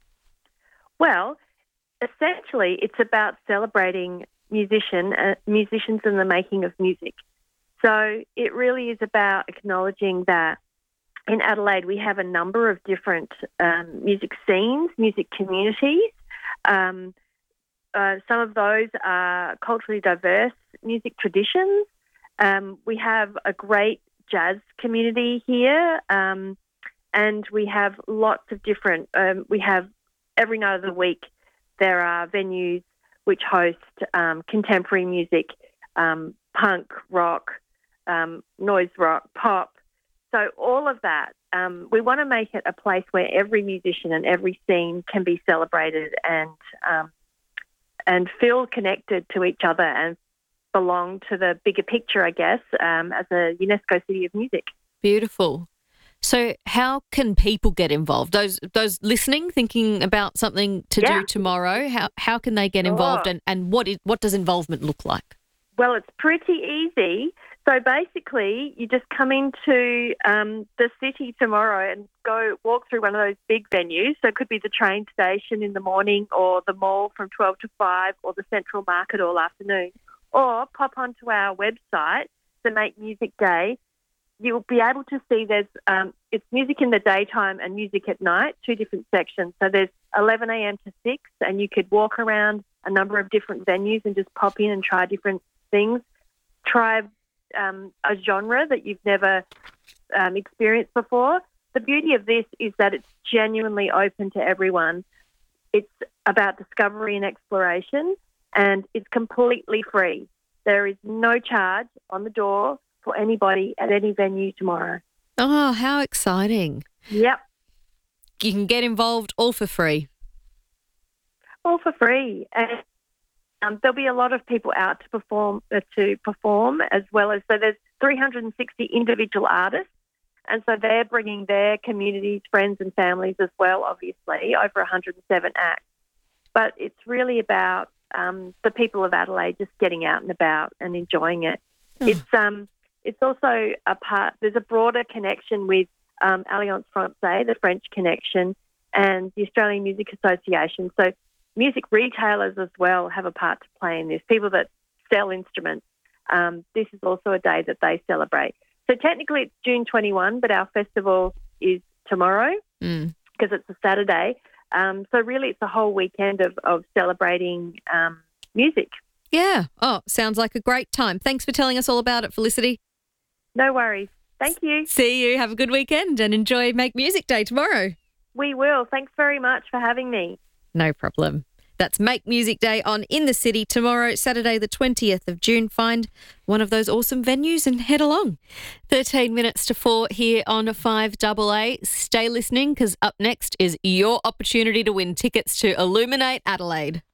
[SPEAKER 5] Well, essentially, it's about celebrating musician uh, musicians and the making of music. So it really is about acknowledging that in Adelaide, we have a number of different um, music scenes, music communities. Um, uh, some of those are culturally diverse music traditions. Um, we have a great jazz community here, um, and we have lots of different, um, we have every night of the week there are venues which host um, contemporary music, um, punk, rock, um, noise rock, pop. So all of that, um, we want to make it a place where every musician and every scene can be celebrated and um, and feel connected to each other and belong to the bigger picture, I guess, um, as a UNESCO City of Music.
[SPEAKER 1] Beautiful. So how can people get involved? Those those listening, thinking about something to
[SPEAKER 5] Yeah.
[SPEAKER 1] do tomorrow, how how can they get involved, and, and what is, what does involvement look like?
[SPEAKER 5] Well, it's pretty easy. So basically, you just come into um, the city tomorrow and go walk through one of those big venues. So it could be the train station in the morning, or the mall from twelve to five, or the Central Market all afternoon. Or pop onto our website, the Make Music Day. You'll be able to see there's um, it's music in the daytime and music at night, two different sections. So there's eleven a.m. to six, and you could walk around a number of different venues and just pop in and try different things. Try um, a genre that you've never um, experienced before. The beauty of this is that it's genuinely open to everyone. It's about discovery and exploration, and it's completely free. There is no charge on the door for anybody at any venue tomorrow.
[SPEAKER 1] Oh, how exciting.
[SPEAKER 5] Yep.
[SPEAKER 1] You can get involved all for free.
[SPEAKER 5] All for free. And um, there'll be a lot of people out to perform, uh, to perform as well as, so there's three hundred sixty individual artists, and so they're bringing their communities, friends and families as well, obviously, over one hundred seven acts. But it's really about um, the people of Adelaide just getting out and about and enjoying it.
[SPEAKER 1] Oh.
[SPEAKER 5] It's um, it's also a part, there's a broader connection with um, Alliance Française, the French connection, and the Australian Music Association. So music retailers as well have a part to play in this, people that sell instruments. Um, this is also a day that they celebrate. So technically it's June twenty-first, but our festival is tomorrow because
[SPEAKER 1] Mm.
[SPEAKER 5] it's a Saturday. Um, so really it's a whole weekend of, of celebrating um, music.
[SPEAKER 1] Yeah. Oh, sounds like a great time. Thanks for telling us all about it, Felicity.
[SPEAKER 5] No worries. Thank you.
[SPEAKER 1] See you. Have a good weekend and enjoy Make Music Day tomorrow.
[SPEAKER 5] We will. Thanks very much for having me.
[SPEAKER 1] No problem. That's Make Music Day on In the City tomorrow, Saturday the twentieth of June. Find one of those awesome venues and head along. thirteen minutes to four here on five double A. Stay listening because up next is your opportunity to win tickets to Illuminate Adelaide.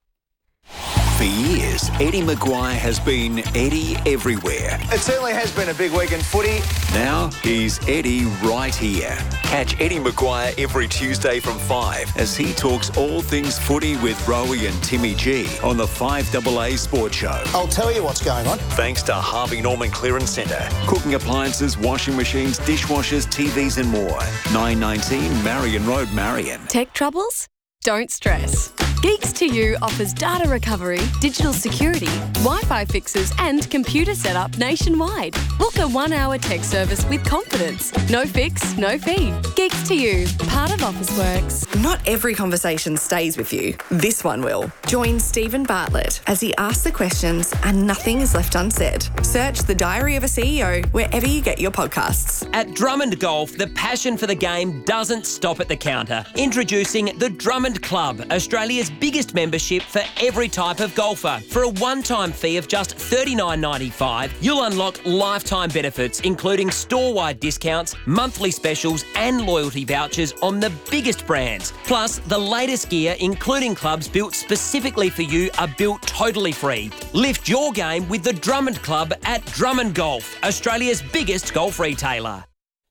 [SPEAKER 14] For years, Eddie Maguire has been Eddie everywhere.
[SPEAKER 7] It certainly has been a big week in footy.
[SPEAKER 14] Now he's Eddie right here. Catch Eddie Maguire every Tuesday from five as he talks all things footy with Rowie and Timmy G on the five double A Sports Show.
[SPEAKER 7] I'll tell you what's going on.
[SPEAKER 14] Thanks to Harvey Norman Clearance Centre. Cooking appliances, washing machines, dishwashers, T Vs and more. nine nineteen Marion Road, Marion.
[SPEAKER 8] Tech troubles? Don't stress. Geeks to You offers data recovery, digital security, Wi-Fi fixes and computer setup nationwide. Book a one-hour tech service with confidence. No fix, no fee. Geeks to You, part of Officeworks.
[SPEAKER 10] Not every conversation stays with you. This one will. Join Stephen Bartlett as he asks the questions and nothing is left unsaid. Search The Diary of a C E O wherever you get your podcasts.
[SPEAKER 6] At Drummond Golf, the passion for the game doesn't stop at the counter. Introducing the Drummond Club, Australia's biggest membership for every type of golfer. For a one-time fee of just thirty-nine ninety-five, you'll unlock lifetime benefits, including store-wide discounts, monthly specials and loyalty vouchers on the biggest brands. Plus, the latest gear, including clubs built specifically for you, are built totally free. Lift your game with the Drummond Club at Drummond Golf, Australia's biggest golf retailer.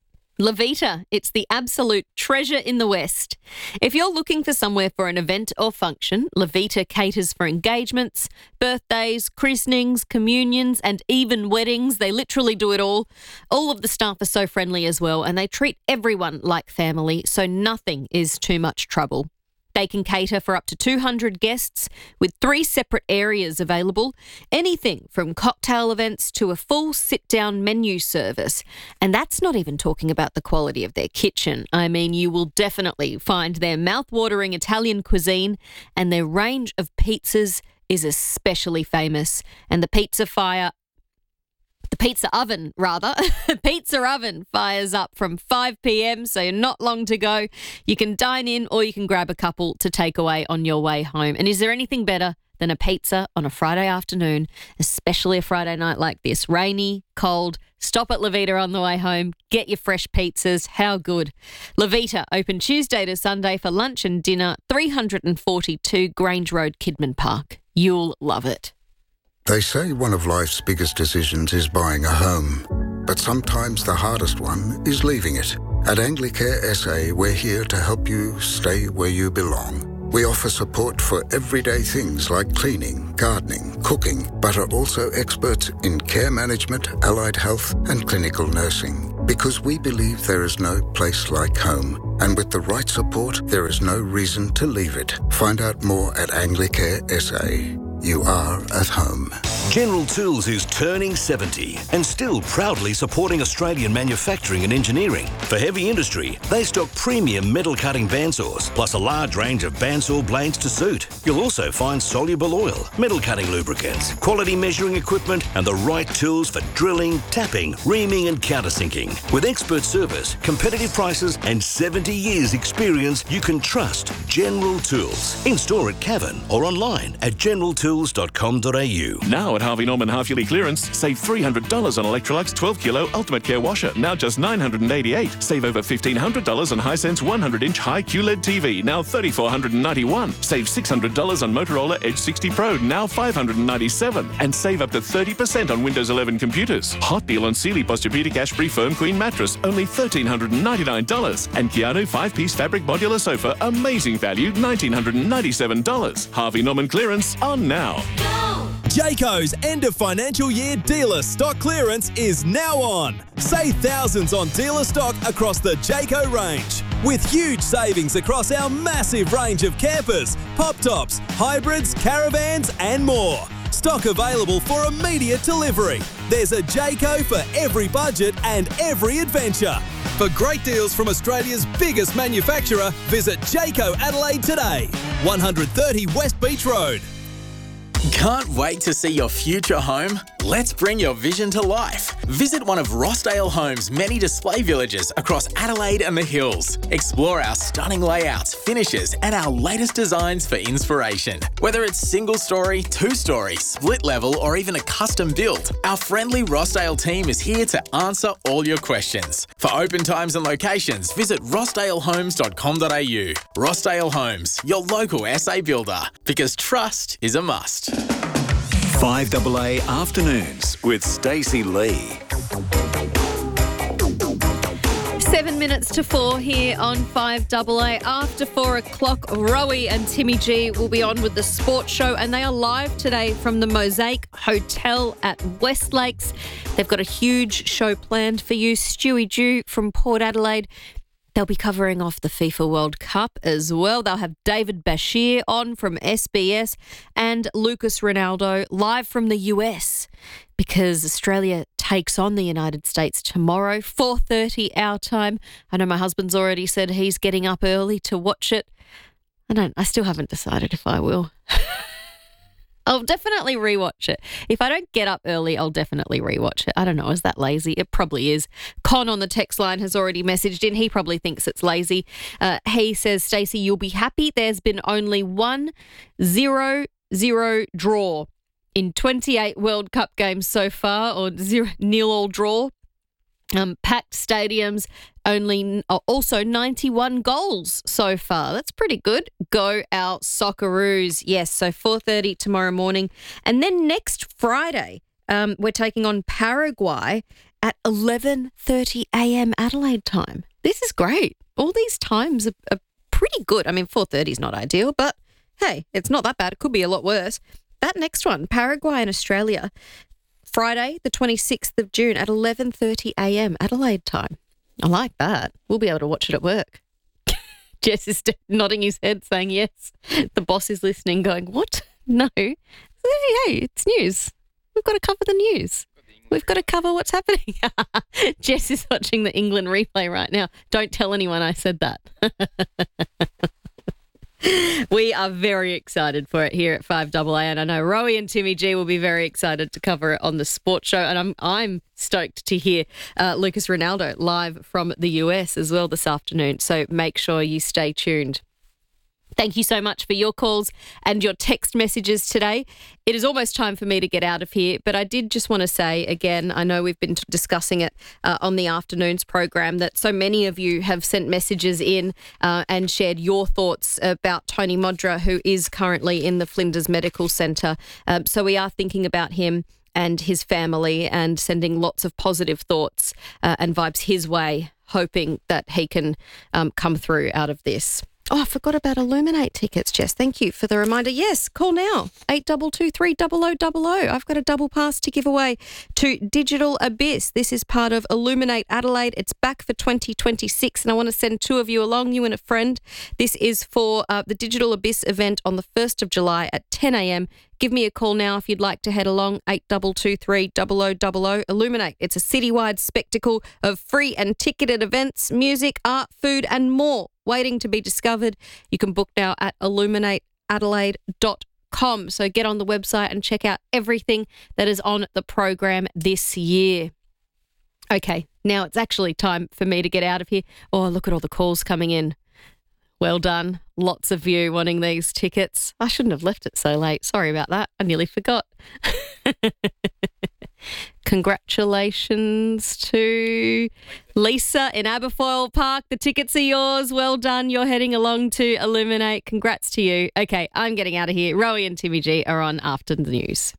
[SPEAKER 1] Levita, it's the absolute treasure in the West. If you're looking for somewhere for an event or function, Levita caters for engagements, birthdays, christenings, communions, and even weddings. They literally do it all. All of the staff are so friendly as well, and they treat everyone like family, so nothing is too much trouble. They can cater for up to two hundred guests with three separate areas available, anything from cocktail events to a full sit-down menu service. And that's not even talking about the quality of their kitchen. I mean, you will definitely find their mouth-watering Italian cuisine, and their range of pizzas is especially famous. And the pizza fire The pizza oven, rather. Pizza oven fires up from five p.m, so you're not long to go. You can dine in or you can grab a couple to take away on your way home. And is there anything better than a pizza on a Friday afternoon, especially a Friday night like this? Rainy, cold, stop at Levita on the way home, get your fresh pizzas. How good. Levita, open Tuesday to Sunday for lunch and dinner, three forty-two Grange Road, Kidman Park. You'll love it.
[SPEAKER 24] They say one of life's biggest decisions is buying a home, but sometimes the hardest one is leaving it. At Anglicare S A, we're here to help you stay where you belong. We offer support for everyday things like cleaning, gardening, cooking, but are also experts in care management, allied health, and clinical nursing. Because we believe there is no place like home, and with the right support, there is no reason to leave it. Find out more at Anglicare S A. You are at home.
[SPEAKER 2] General Tools is turning seventy and still proudly supporting Australian manufacturing and engineering. For heavy industry, they stock premium metal cutting bandsaws, plus a large range of bandsaw blades to suit. You'll also find soluble oil, metal cutting lubricants, quality measuring equipment, and the right tools for drilling, tapping, reaming, and countersinking. With expert service, competitive prices, and seventy years experience, you can trust General Tools. In store at Cavan or online at general tools dot com dot a u.
[SPEAKER 11] Now at Harvey Norman half-yearly clearance, save three hundred dollars on Electrolux twelve kilo Ultimate Care Washer, now just nine hundred eighty-eight dollars. Save over fifteen hundred dollars on Hisense one hundred inch high Q L E D T V, now three thousand four hundred ninety-one dollars. Save six hundred dollars on Motorola Edge sixty Pro, now five hundred ninety-seven dollars. And save up to thirty percent on Windows eleven computers. Hot deal on Sealy Posturepedic Ashbury Firm Queen Mattress, only one thousand three hundred ninety-nine dollars. And Keanu five-piece fabric modular sofa, amazing value, one thousand nine hundred ninety-seven dollars. Harvey Norman clearance on now.
[SPEAKER 12] Jayco's end of financial year dealer stock clearance is now on. Save thousands on dealer stock across the Jayco range, with huge savings across our massive range of campers, pop tops, hybrids, caravans, and more. Stock available for immediate delivery. There's a Jayco for every budget and every adventure. For great deals from Australia's biggest manufacturer, visit Jayco Adelaide today, one thirty West Beach Road.
[SPEAKER 13] Can't wait to see your future home? Let's bring your vision to life. Visit one of Rossdale Homes' many display villages across Adelaide and the Hills. Explore our stunning layouts, finishes, and our latest designs for inspiration. Whether it's single story, two story, split level, or even a custom build, our friendly Rossdale team is here to answer all your questions. For open times and locations, visit rossdale homes dot com dot a u. Rossdale Homes, your local S A builder, because trust is a must.
[SPEAKER 14] five A A Afternoons with Stacey Lee.
[SPEAKER 1] Seven minutes to four here on five A A. After four o'clock, Rowie and Timmy G will be on with the sports show, and they are live today from the Mosaic Hotel at West Lakes. They've got a huge show planned for you. Stewie Dew from Port Adelaide. They'll be covering off the FIFA World Cup as well. They'll have David Bashir on from S B S and Lucas Ronaldo live from the U S, because Australia takes on the United States tomorrow, four thirty our time. I know my husband's already said he's getting up early to watch it. I don't. I still haven't decided if I will. I'll definitely rewatch it. If I don't get up early, I'll definitely rewatch it. I don't know, is that lazy? It probably is. Con on the text line has already messaged in. He probably thinks it's lazy. Uh, he says, Stacey, you'll be happy. There's been only one zero zero draw in twenty-eight World Cup games so far, or zero nil all draw. Um, packed stadiums, only uh, also ninety-one goals so far. That's pretty good. Go our Socceroos. Yes, so four thirty tomorrow morning. And then next Friday, um, we're taking on Paraguay at eleven thirty a.m. Adelaide time. This is great. All these times are, are pretty good. I mean, four thirty is not ideal, but hey, it's not that bad. It could be a lot worse. That next one, Paraguay and Australia, Friday, the twenty-sixth of June at eleven thirty a.m. Adelaide time. I like that. We'll be able to watch it at work. Jess is nodding his head saying yes. The boss is listening going, what? No. Hey, it's news. We've got to cover the news. We've got to cover what's happening. Jess is watching the England replay right now. Don't tell anyone I said that. We are very excited for it here at five A A, and I know Rowie and Timmy G will be very excited to cover it on the sports show, and I'm I'm stoked to hear uh, Lucas Ronaldo live from the U S as well this afternoon, so make sure you stay tuned. Thank you so much for your calls and your text messages today. It is almost time for me to get out of here, but I did just want to say again, I know we've been discussing it uh, on the afternoons program, that so many of you have sent messages in uh, and shared your thoughts about Tony Modra, who is currently in the Flinders Medical Centre. Um, so we are thinking about him
[SPEAKER 9] and his family, and sending lots of positive thoughts uh, and vibes his way, hoping that he can um, come through out of this. Oh, I forgot about Illuminate tickets, Jess. Thank you for the reminder. Yes, call now, eight two two three, zero zero zero zero. I've got a double pass to give away to Digital Abyss. This is part of Illuminate Adelaide. It's back for twenty twenty-six, and I want to send two of you along, you and a friend. This is for uh, the Digital Abyss event on the first of July at ten a.m. Give me a call now if you'd like to head along, eight two two three, zero zero zero zero. Illuminate. It's a citywide spectacle of free and ticketed events, music, art, food and more waiting to be discovered. You can book now at illuminate adelaide dot com. So get on the website and check out everything that is on the program this year. Okay, now it's actually time for me to get out of here. Oh, look at all the calls coming in. Well done. Lots of you wanting these tickets. I shouldn't have left it so late. Sorry about that. I nearly forgot. Congratulations to Lisa in Aberfoyle Park. The tickets are yours. Well done. You're heading along to Illuminate. Congrats to you. Okay, I'm getting out of here. Rowie and Timmy G are on after the news.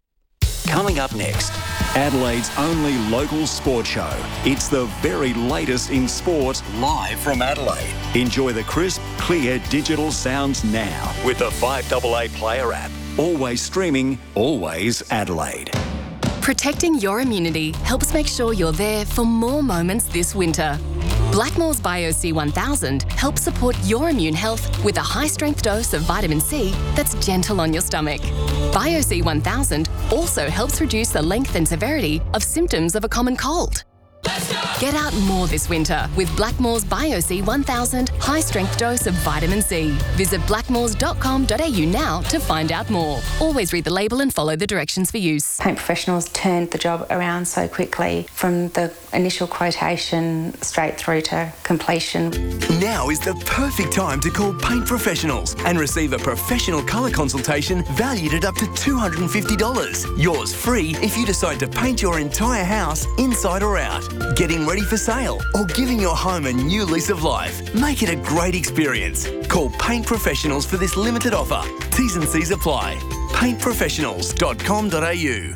[SPEAKER 14] Coming up next, Adelaide's only local sport show. It's the very latest in sport, live from Adelaide. Enjoy the crisp, clear digital sounds now with the five A A Player app. Always streaming, always Adelaide.
[SPEAKER 8] Protecting your immunity helps make sure you're there for more moments this winter. Blackmores Bio C one thousand helps support your immune health with a high-strength dose of vitamin C that's gentle on your stomach. Bio C one thousand also helps reduce the length and severity of symptoms of a common cold. Get out more this winter with Blackmores Bio C one thousand high-strength dose of vitamin C. Visit blackmores dot com dot a u now to find out more. Always read the label and follow the directions for use.
[SPEAKER 16] Paint Professionals turned the job around so quickly from the initial quotation straight through to completion.
[SPEAKER 18] Now is the perfect time to call Paint Professionals and receive a professional colour consultation valued at up to two hundred fifty dollars. Yours free if you decide to paint your entire house inside or out. Getting ready for sale or giving your home a new lease of life. Make it a great experience. Call Paint Professionals for this limited offer. T's and C's apply. paint professionals dot com dot a u.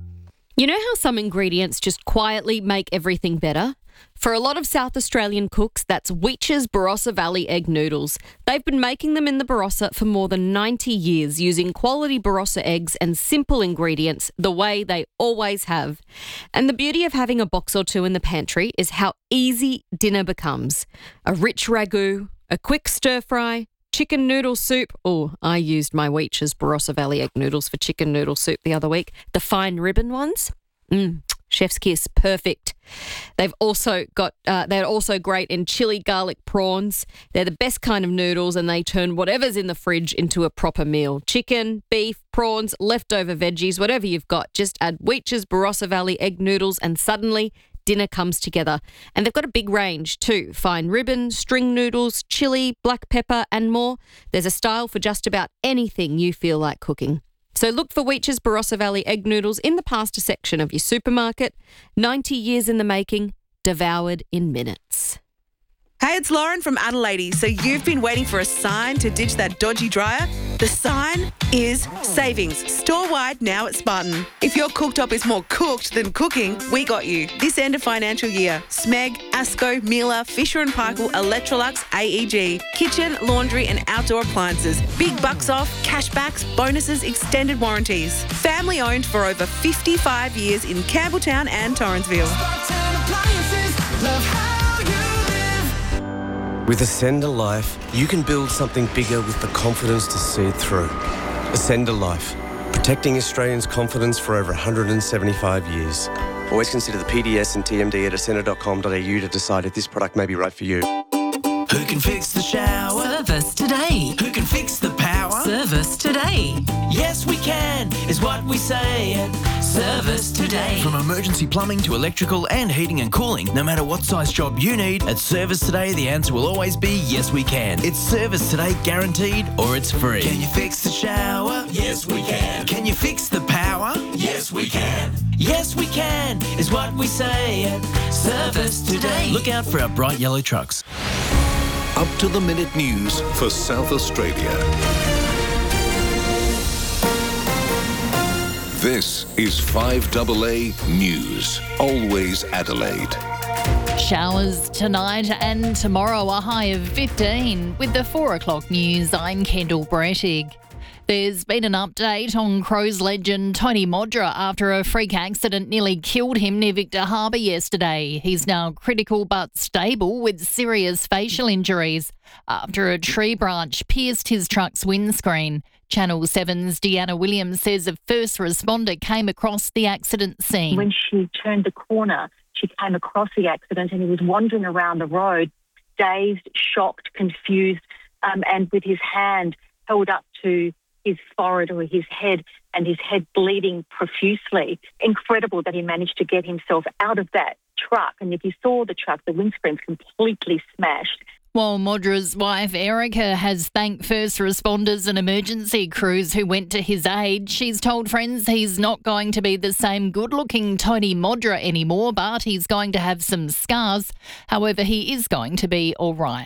[SPEAKER 9] You know how some ingredients just quietly make everything better? For a lot of South Australian cooks, that's Weech's Barossa Valley egg noodles. They've been making them in the Barossa for more than ninety years using quality Barossa eggs and simple ingredients the way they always have. And the beauty of having a box or two in the pantry is how easy dinner becomes. A rich ragu, a quick stir fry, chicken noodle soup. Oh, I used my Weech's Barossa Valley egg noodles for chicken noodle soup the other week. The fine ribbon ones. Mmm. Chef's kiss, perfect. They've also got, uh, they're also great in chili garlic prawns. They're the best kind of noodles and they turn whatever's in the fridge into a proper meal. Chicken, beef, prawns, leftover veggies, whatever you've got. Just add Weech's Barossa Valley egg noodles and suddenly dinner comes together. And they've got a big range too. Fine ribbon, string noodles, chili, black pepper and more. There's a style for just about anything you feel like cooking. So look for Weech's Barossa Valley egg noodles in the pasta section of your supermarket. ninety years in the making, devoured in minutes.
[SPEAKER 19] Hey, it's Lauren from Adelaide. So you've been waiting for a sign to ditch that dodgy dryer? The sign is savings. Store-wide now at Spartan. If your cooktop is more cooked than cooking, we got you. This end of financial year, Smeg, Asco, Miele, Fisher and Paykel, Electrolux, A E G, kitchen, laundry and outdoor appliances. Big bucks off, cashbacks, bonuses, extended warranties. Family owned for over fifty-five years in Campbelltown and Torrensville.
[SPEAKER 25] With Ascender Life, you can build something bigger with the confidence to see it through. Ascender Life, protecting Australians' confidence for over one hundred seventy-five years. Always consider the P D S and T M D at ascender dot com dot a u to decide if this product may be right for you.
[SPEAKER 26] Who can fix the shower?
[SPEAKER 27] Service today.
[SPEAKER 26] Who can fix the power?
[SPEAKER 27] Service today.
[SPEAKER 26] Yes, we can, is what we say at Service Today.
[SPEAKER 27] From emergency plumbing to electrical and heating and cooling, no matter what size job you need, at Service Today, the answer will always be yes, we can. It's Service Today guaranteed or it's free.
[SPEAKER 26] Can you fix the shower? Yes, we can.
[SPEAKER 27] Can you fix the power?
[SPEAKER 26] Yes, we can. Yes, we can, is what we say at Service Today.
[SPEAKER 27] Look out for our bright yellow trucks.
[SPEAKER 15] Up to the minute news for South Australia. This is five A A News. Always Adelaide.
[SPEAKER 3] Showers tonight and tomorrow, a high of fifteen. With the four o'clock news, I'm Kendall Brettig. There's been an update on Crows legend Tony Modra after a freak accident nearly killed him near Victor Harbour yesterday. He's now critical but stable with serious facial injuries after a tree branch pierced his truck's windscreen. Channel seven's Deanna Williams says a first responder came across the accident scene.
[SPEAKER 4] When she turned the corner, she came across the accident and he was wandering around the road, dazed, shocked, confused, um, and with his hand held up to his forehead or his head and his head bleeding profusely. Incredible that he managed to get himself out of that truck. And if you saw the truck, the windscreen's completely smashed.
[SPEAKER 3] While Modra's wife, Erica, has thanked first responders and emergency crews who went to his aid, she's told friends he's not going to be the same good-looking Tony Modra anymore, but he's going to have some scars. However, he is going to be all right.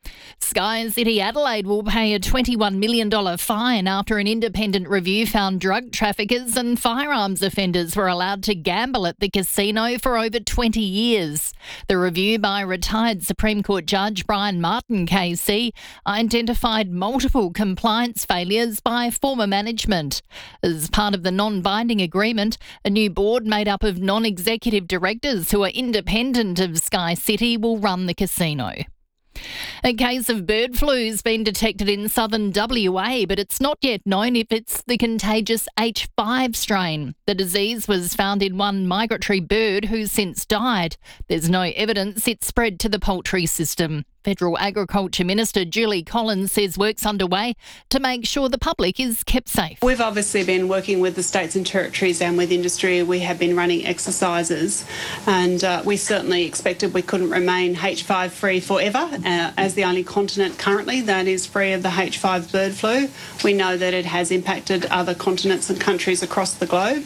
[SPEAKER 3] Sky City Adelaide will pay a twenty-one million dollars fine after an independent review found drug traffickers and firearms offenders were allowed to gamble at the casino for over twenty years. The review by retired Supreme Court Judge Brian Martin K C identified multiple compliance failures by former management. As part of the non-binding agreement, a new board made up of non-executive directors who are independent of Sky City will run the casino. A case of bird flu has been detected in southern W A, but it's not yet known if it's the contagious H five strain. The disease was found in one migratory bird who's since died. There's no evidence it spread to the poultry system. Federal Agriculture Minister Julie Collins says work's underway to make sure the public is kept safe.
[SPEAKER 17] We've obviously been working with the states and territories and with industry. We have been running exercises and uh, we certainly expected we couldn't remain H five free forever uh, as the only continent currently that is free of the H five bird flu. We know that it has impacted other continents and countries across the globe.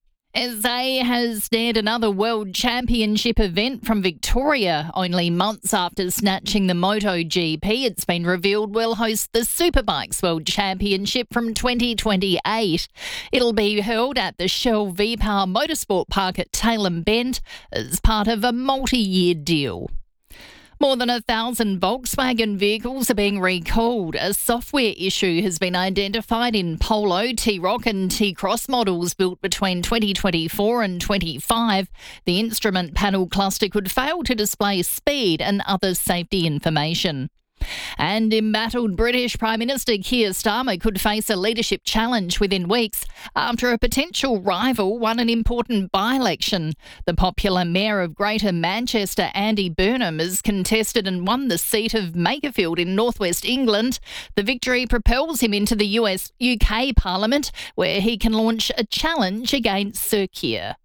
[SPEAKER 3] S A has snared another World Championship event from Victoria. Only months after snatching the MotoGP, it's been revealed we'll host the Superbikes World Championship from twenty twenty-eight. It'll be held at the Shell V-Power Motorsport Park at Tailem Bend as part of a multi-year deal. More than a thousand Volkswagen vehicles are being recalled. A software issue has been identified in Polo, T-Roc and T-Cross models built between twenty twenty-four and twenty-five. The instrument panel cluster could fail to display speed and other safety information. And embattled British Prime Minister Keir Starmer could face a leadership challenge within weeks after a potential rival won an important by-election. The popular Mayor of Greater Manchester, Andy Burnham, has contested and won the seat of Makerfield in northwest England. The victory propels him into the U S U K Parliament, where he can launch a challenge against Sir Keir.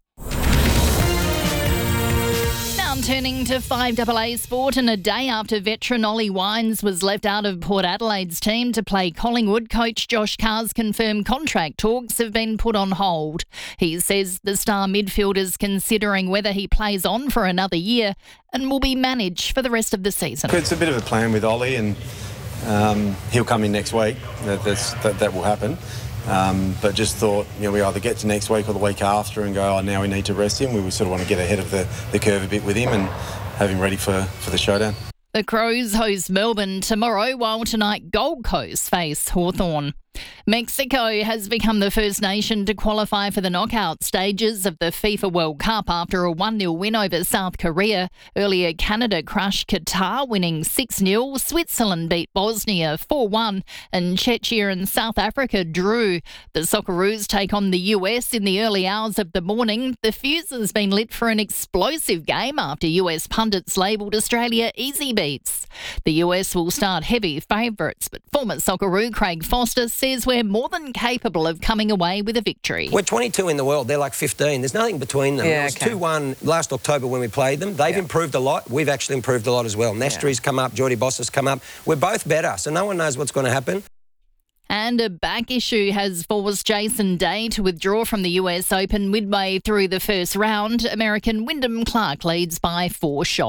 [SPEAKER 3] Turning to five A A sport, and a day after veteran Ollie Wines was left out of Port Adelaide's team to play Collingwood, coach Josh Carr's confirmed contract talks have been put on hold. He says the star midfielder is considering whether he plays on for another year and will be managed for the rest of the season.
[SPEAKER 20] It's a bit of a plan with Ollie, and um, he'll come in next week. That, that's, that, that will happen. Um, but just thought, you know, we either get to next week or the week after and go, oh, now we need to rest him. We sort of want to get ahead of the, the curve a bit with him and have him ready for, for the showdown.
[SPEAKER 3] The Crows host Melbourne tomorrow, while tonight Gold Coast face Hawthorn. Mexico has become the first nation to qualify for the knockout stages of the FIFA World Cup after a one nil win over South Korea. Earlier, Canada crushed Qatar, winning six nil. Switzerland beat Bosnia four one, and Czechia and South Africa drew. The Socceroos take on the U S in the early hours of the morning. The fuse has been lit for an explosive game after U S pundits labelled Australia easy beats. The U S will start heavy favourites, but former Socceroo Craig Foster says we're more than capable of coming away with a victory.
[SPEAKER 21] We're twenty-two in the world. They're like fifteen. There's nothing between them.
[SPEAKER 3] Yeah,
[SPEAKER 21] it was
[SPEAKER 3] okay.
[SPEAKER 21] two one last October when we played them. They've
[SPEAKER 3] Yeah.
[SPEAKER 21] improved a lot. We've actually improved a lot as well. Nestry's come up. Geordie Boss has come up. We're both better, so no one knows what's going to happen.
[SPEAKER 3] And a back issue has forced Jason Day to withdraw from the U S Open midway through the first round. American Wyndham Clark leads by four shots.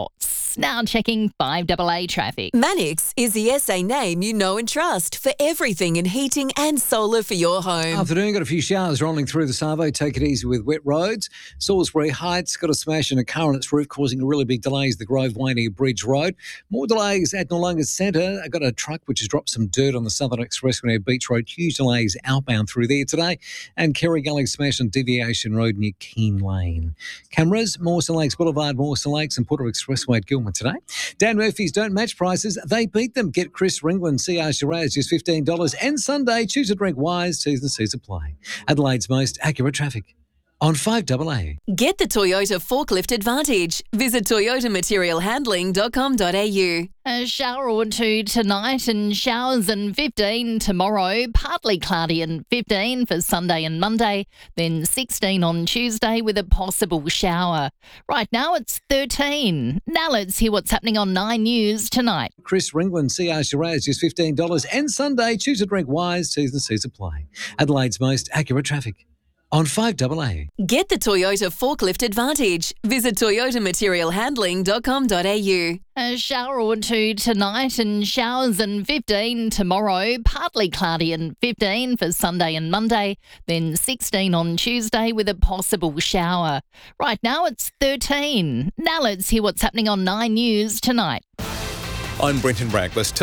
[SPEAKER 3] Mannix. Now checking five double A traffic.
[SPEAKER 5] Mannix is the S A name you know and trust for everything in heating and solar for your home.
[SPEAKER 6] Afternoon, got a few showers rolling through the Savo. Take it easy with wet roads. Salisbury Heights got a smash in a car on its roof, causing really big delays. The Grove Way near Bridge Road. More delays at Noarlunga Centre. I got a truck which has dropped some dirt on the Southern Expressway near Beach Road. Huge delays outbound through there today. And Kerry Gully smash on Deviation Road near Keene Lane. Cameras, Mawson Lakes Boulevard, Mawson Lakes and Porter Expressway at Gilman today. Dan Murphy's don't match prices. They beat them. Get Chris Ringland, C R Shiraz, just fifteen dollars. And Sunday, choose to drink wise. T's and C's apply. Adelaide's most accurate traffic on five double A.
[SPEAKER 5] Get the Toyota Forklift Advantage. Visit toyota material handling dot com dot a u.
[SPEAKER 3] A shower or two tonight and showers and fifteen tomorrow. Partly cloudy and fifteen for Sunday and Monday. Then sixteen on Tuesday with a possible shower. Right now it's thirteen. Now let's hear what's happening on Nine News tonight.
[SPEAKER 6] Chris Ringland, C R Shiraz, just fifteen dollars. And Sunday, choose to drink wise. T's and C's apply. Adelaide's most accurate traffic on five double A.
[SPEAKER 5] Get the Toyota Forklift Advantage. Visit toyota material handling dot com dot a u.
[SPEAKER 3] A shower or two tonight and showers and fifteen tomorrow. Partly cloudy and fifteen for Sunday and Monday. Then sixteen on Tuesday with a possible shower. Right now it's thirteen. Now let's hear what's happening on Nine News tonight.
[SPEAKER 7] I'm Brenton Braggless.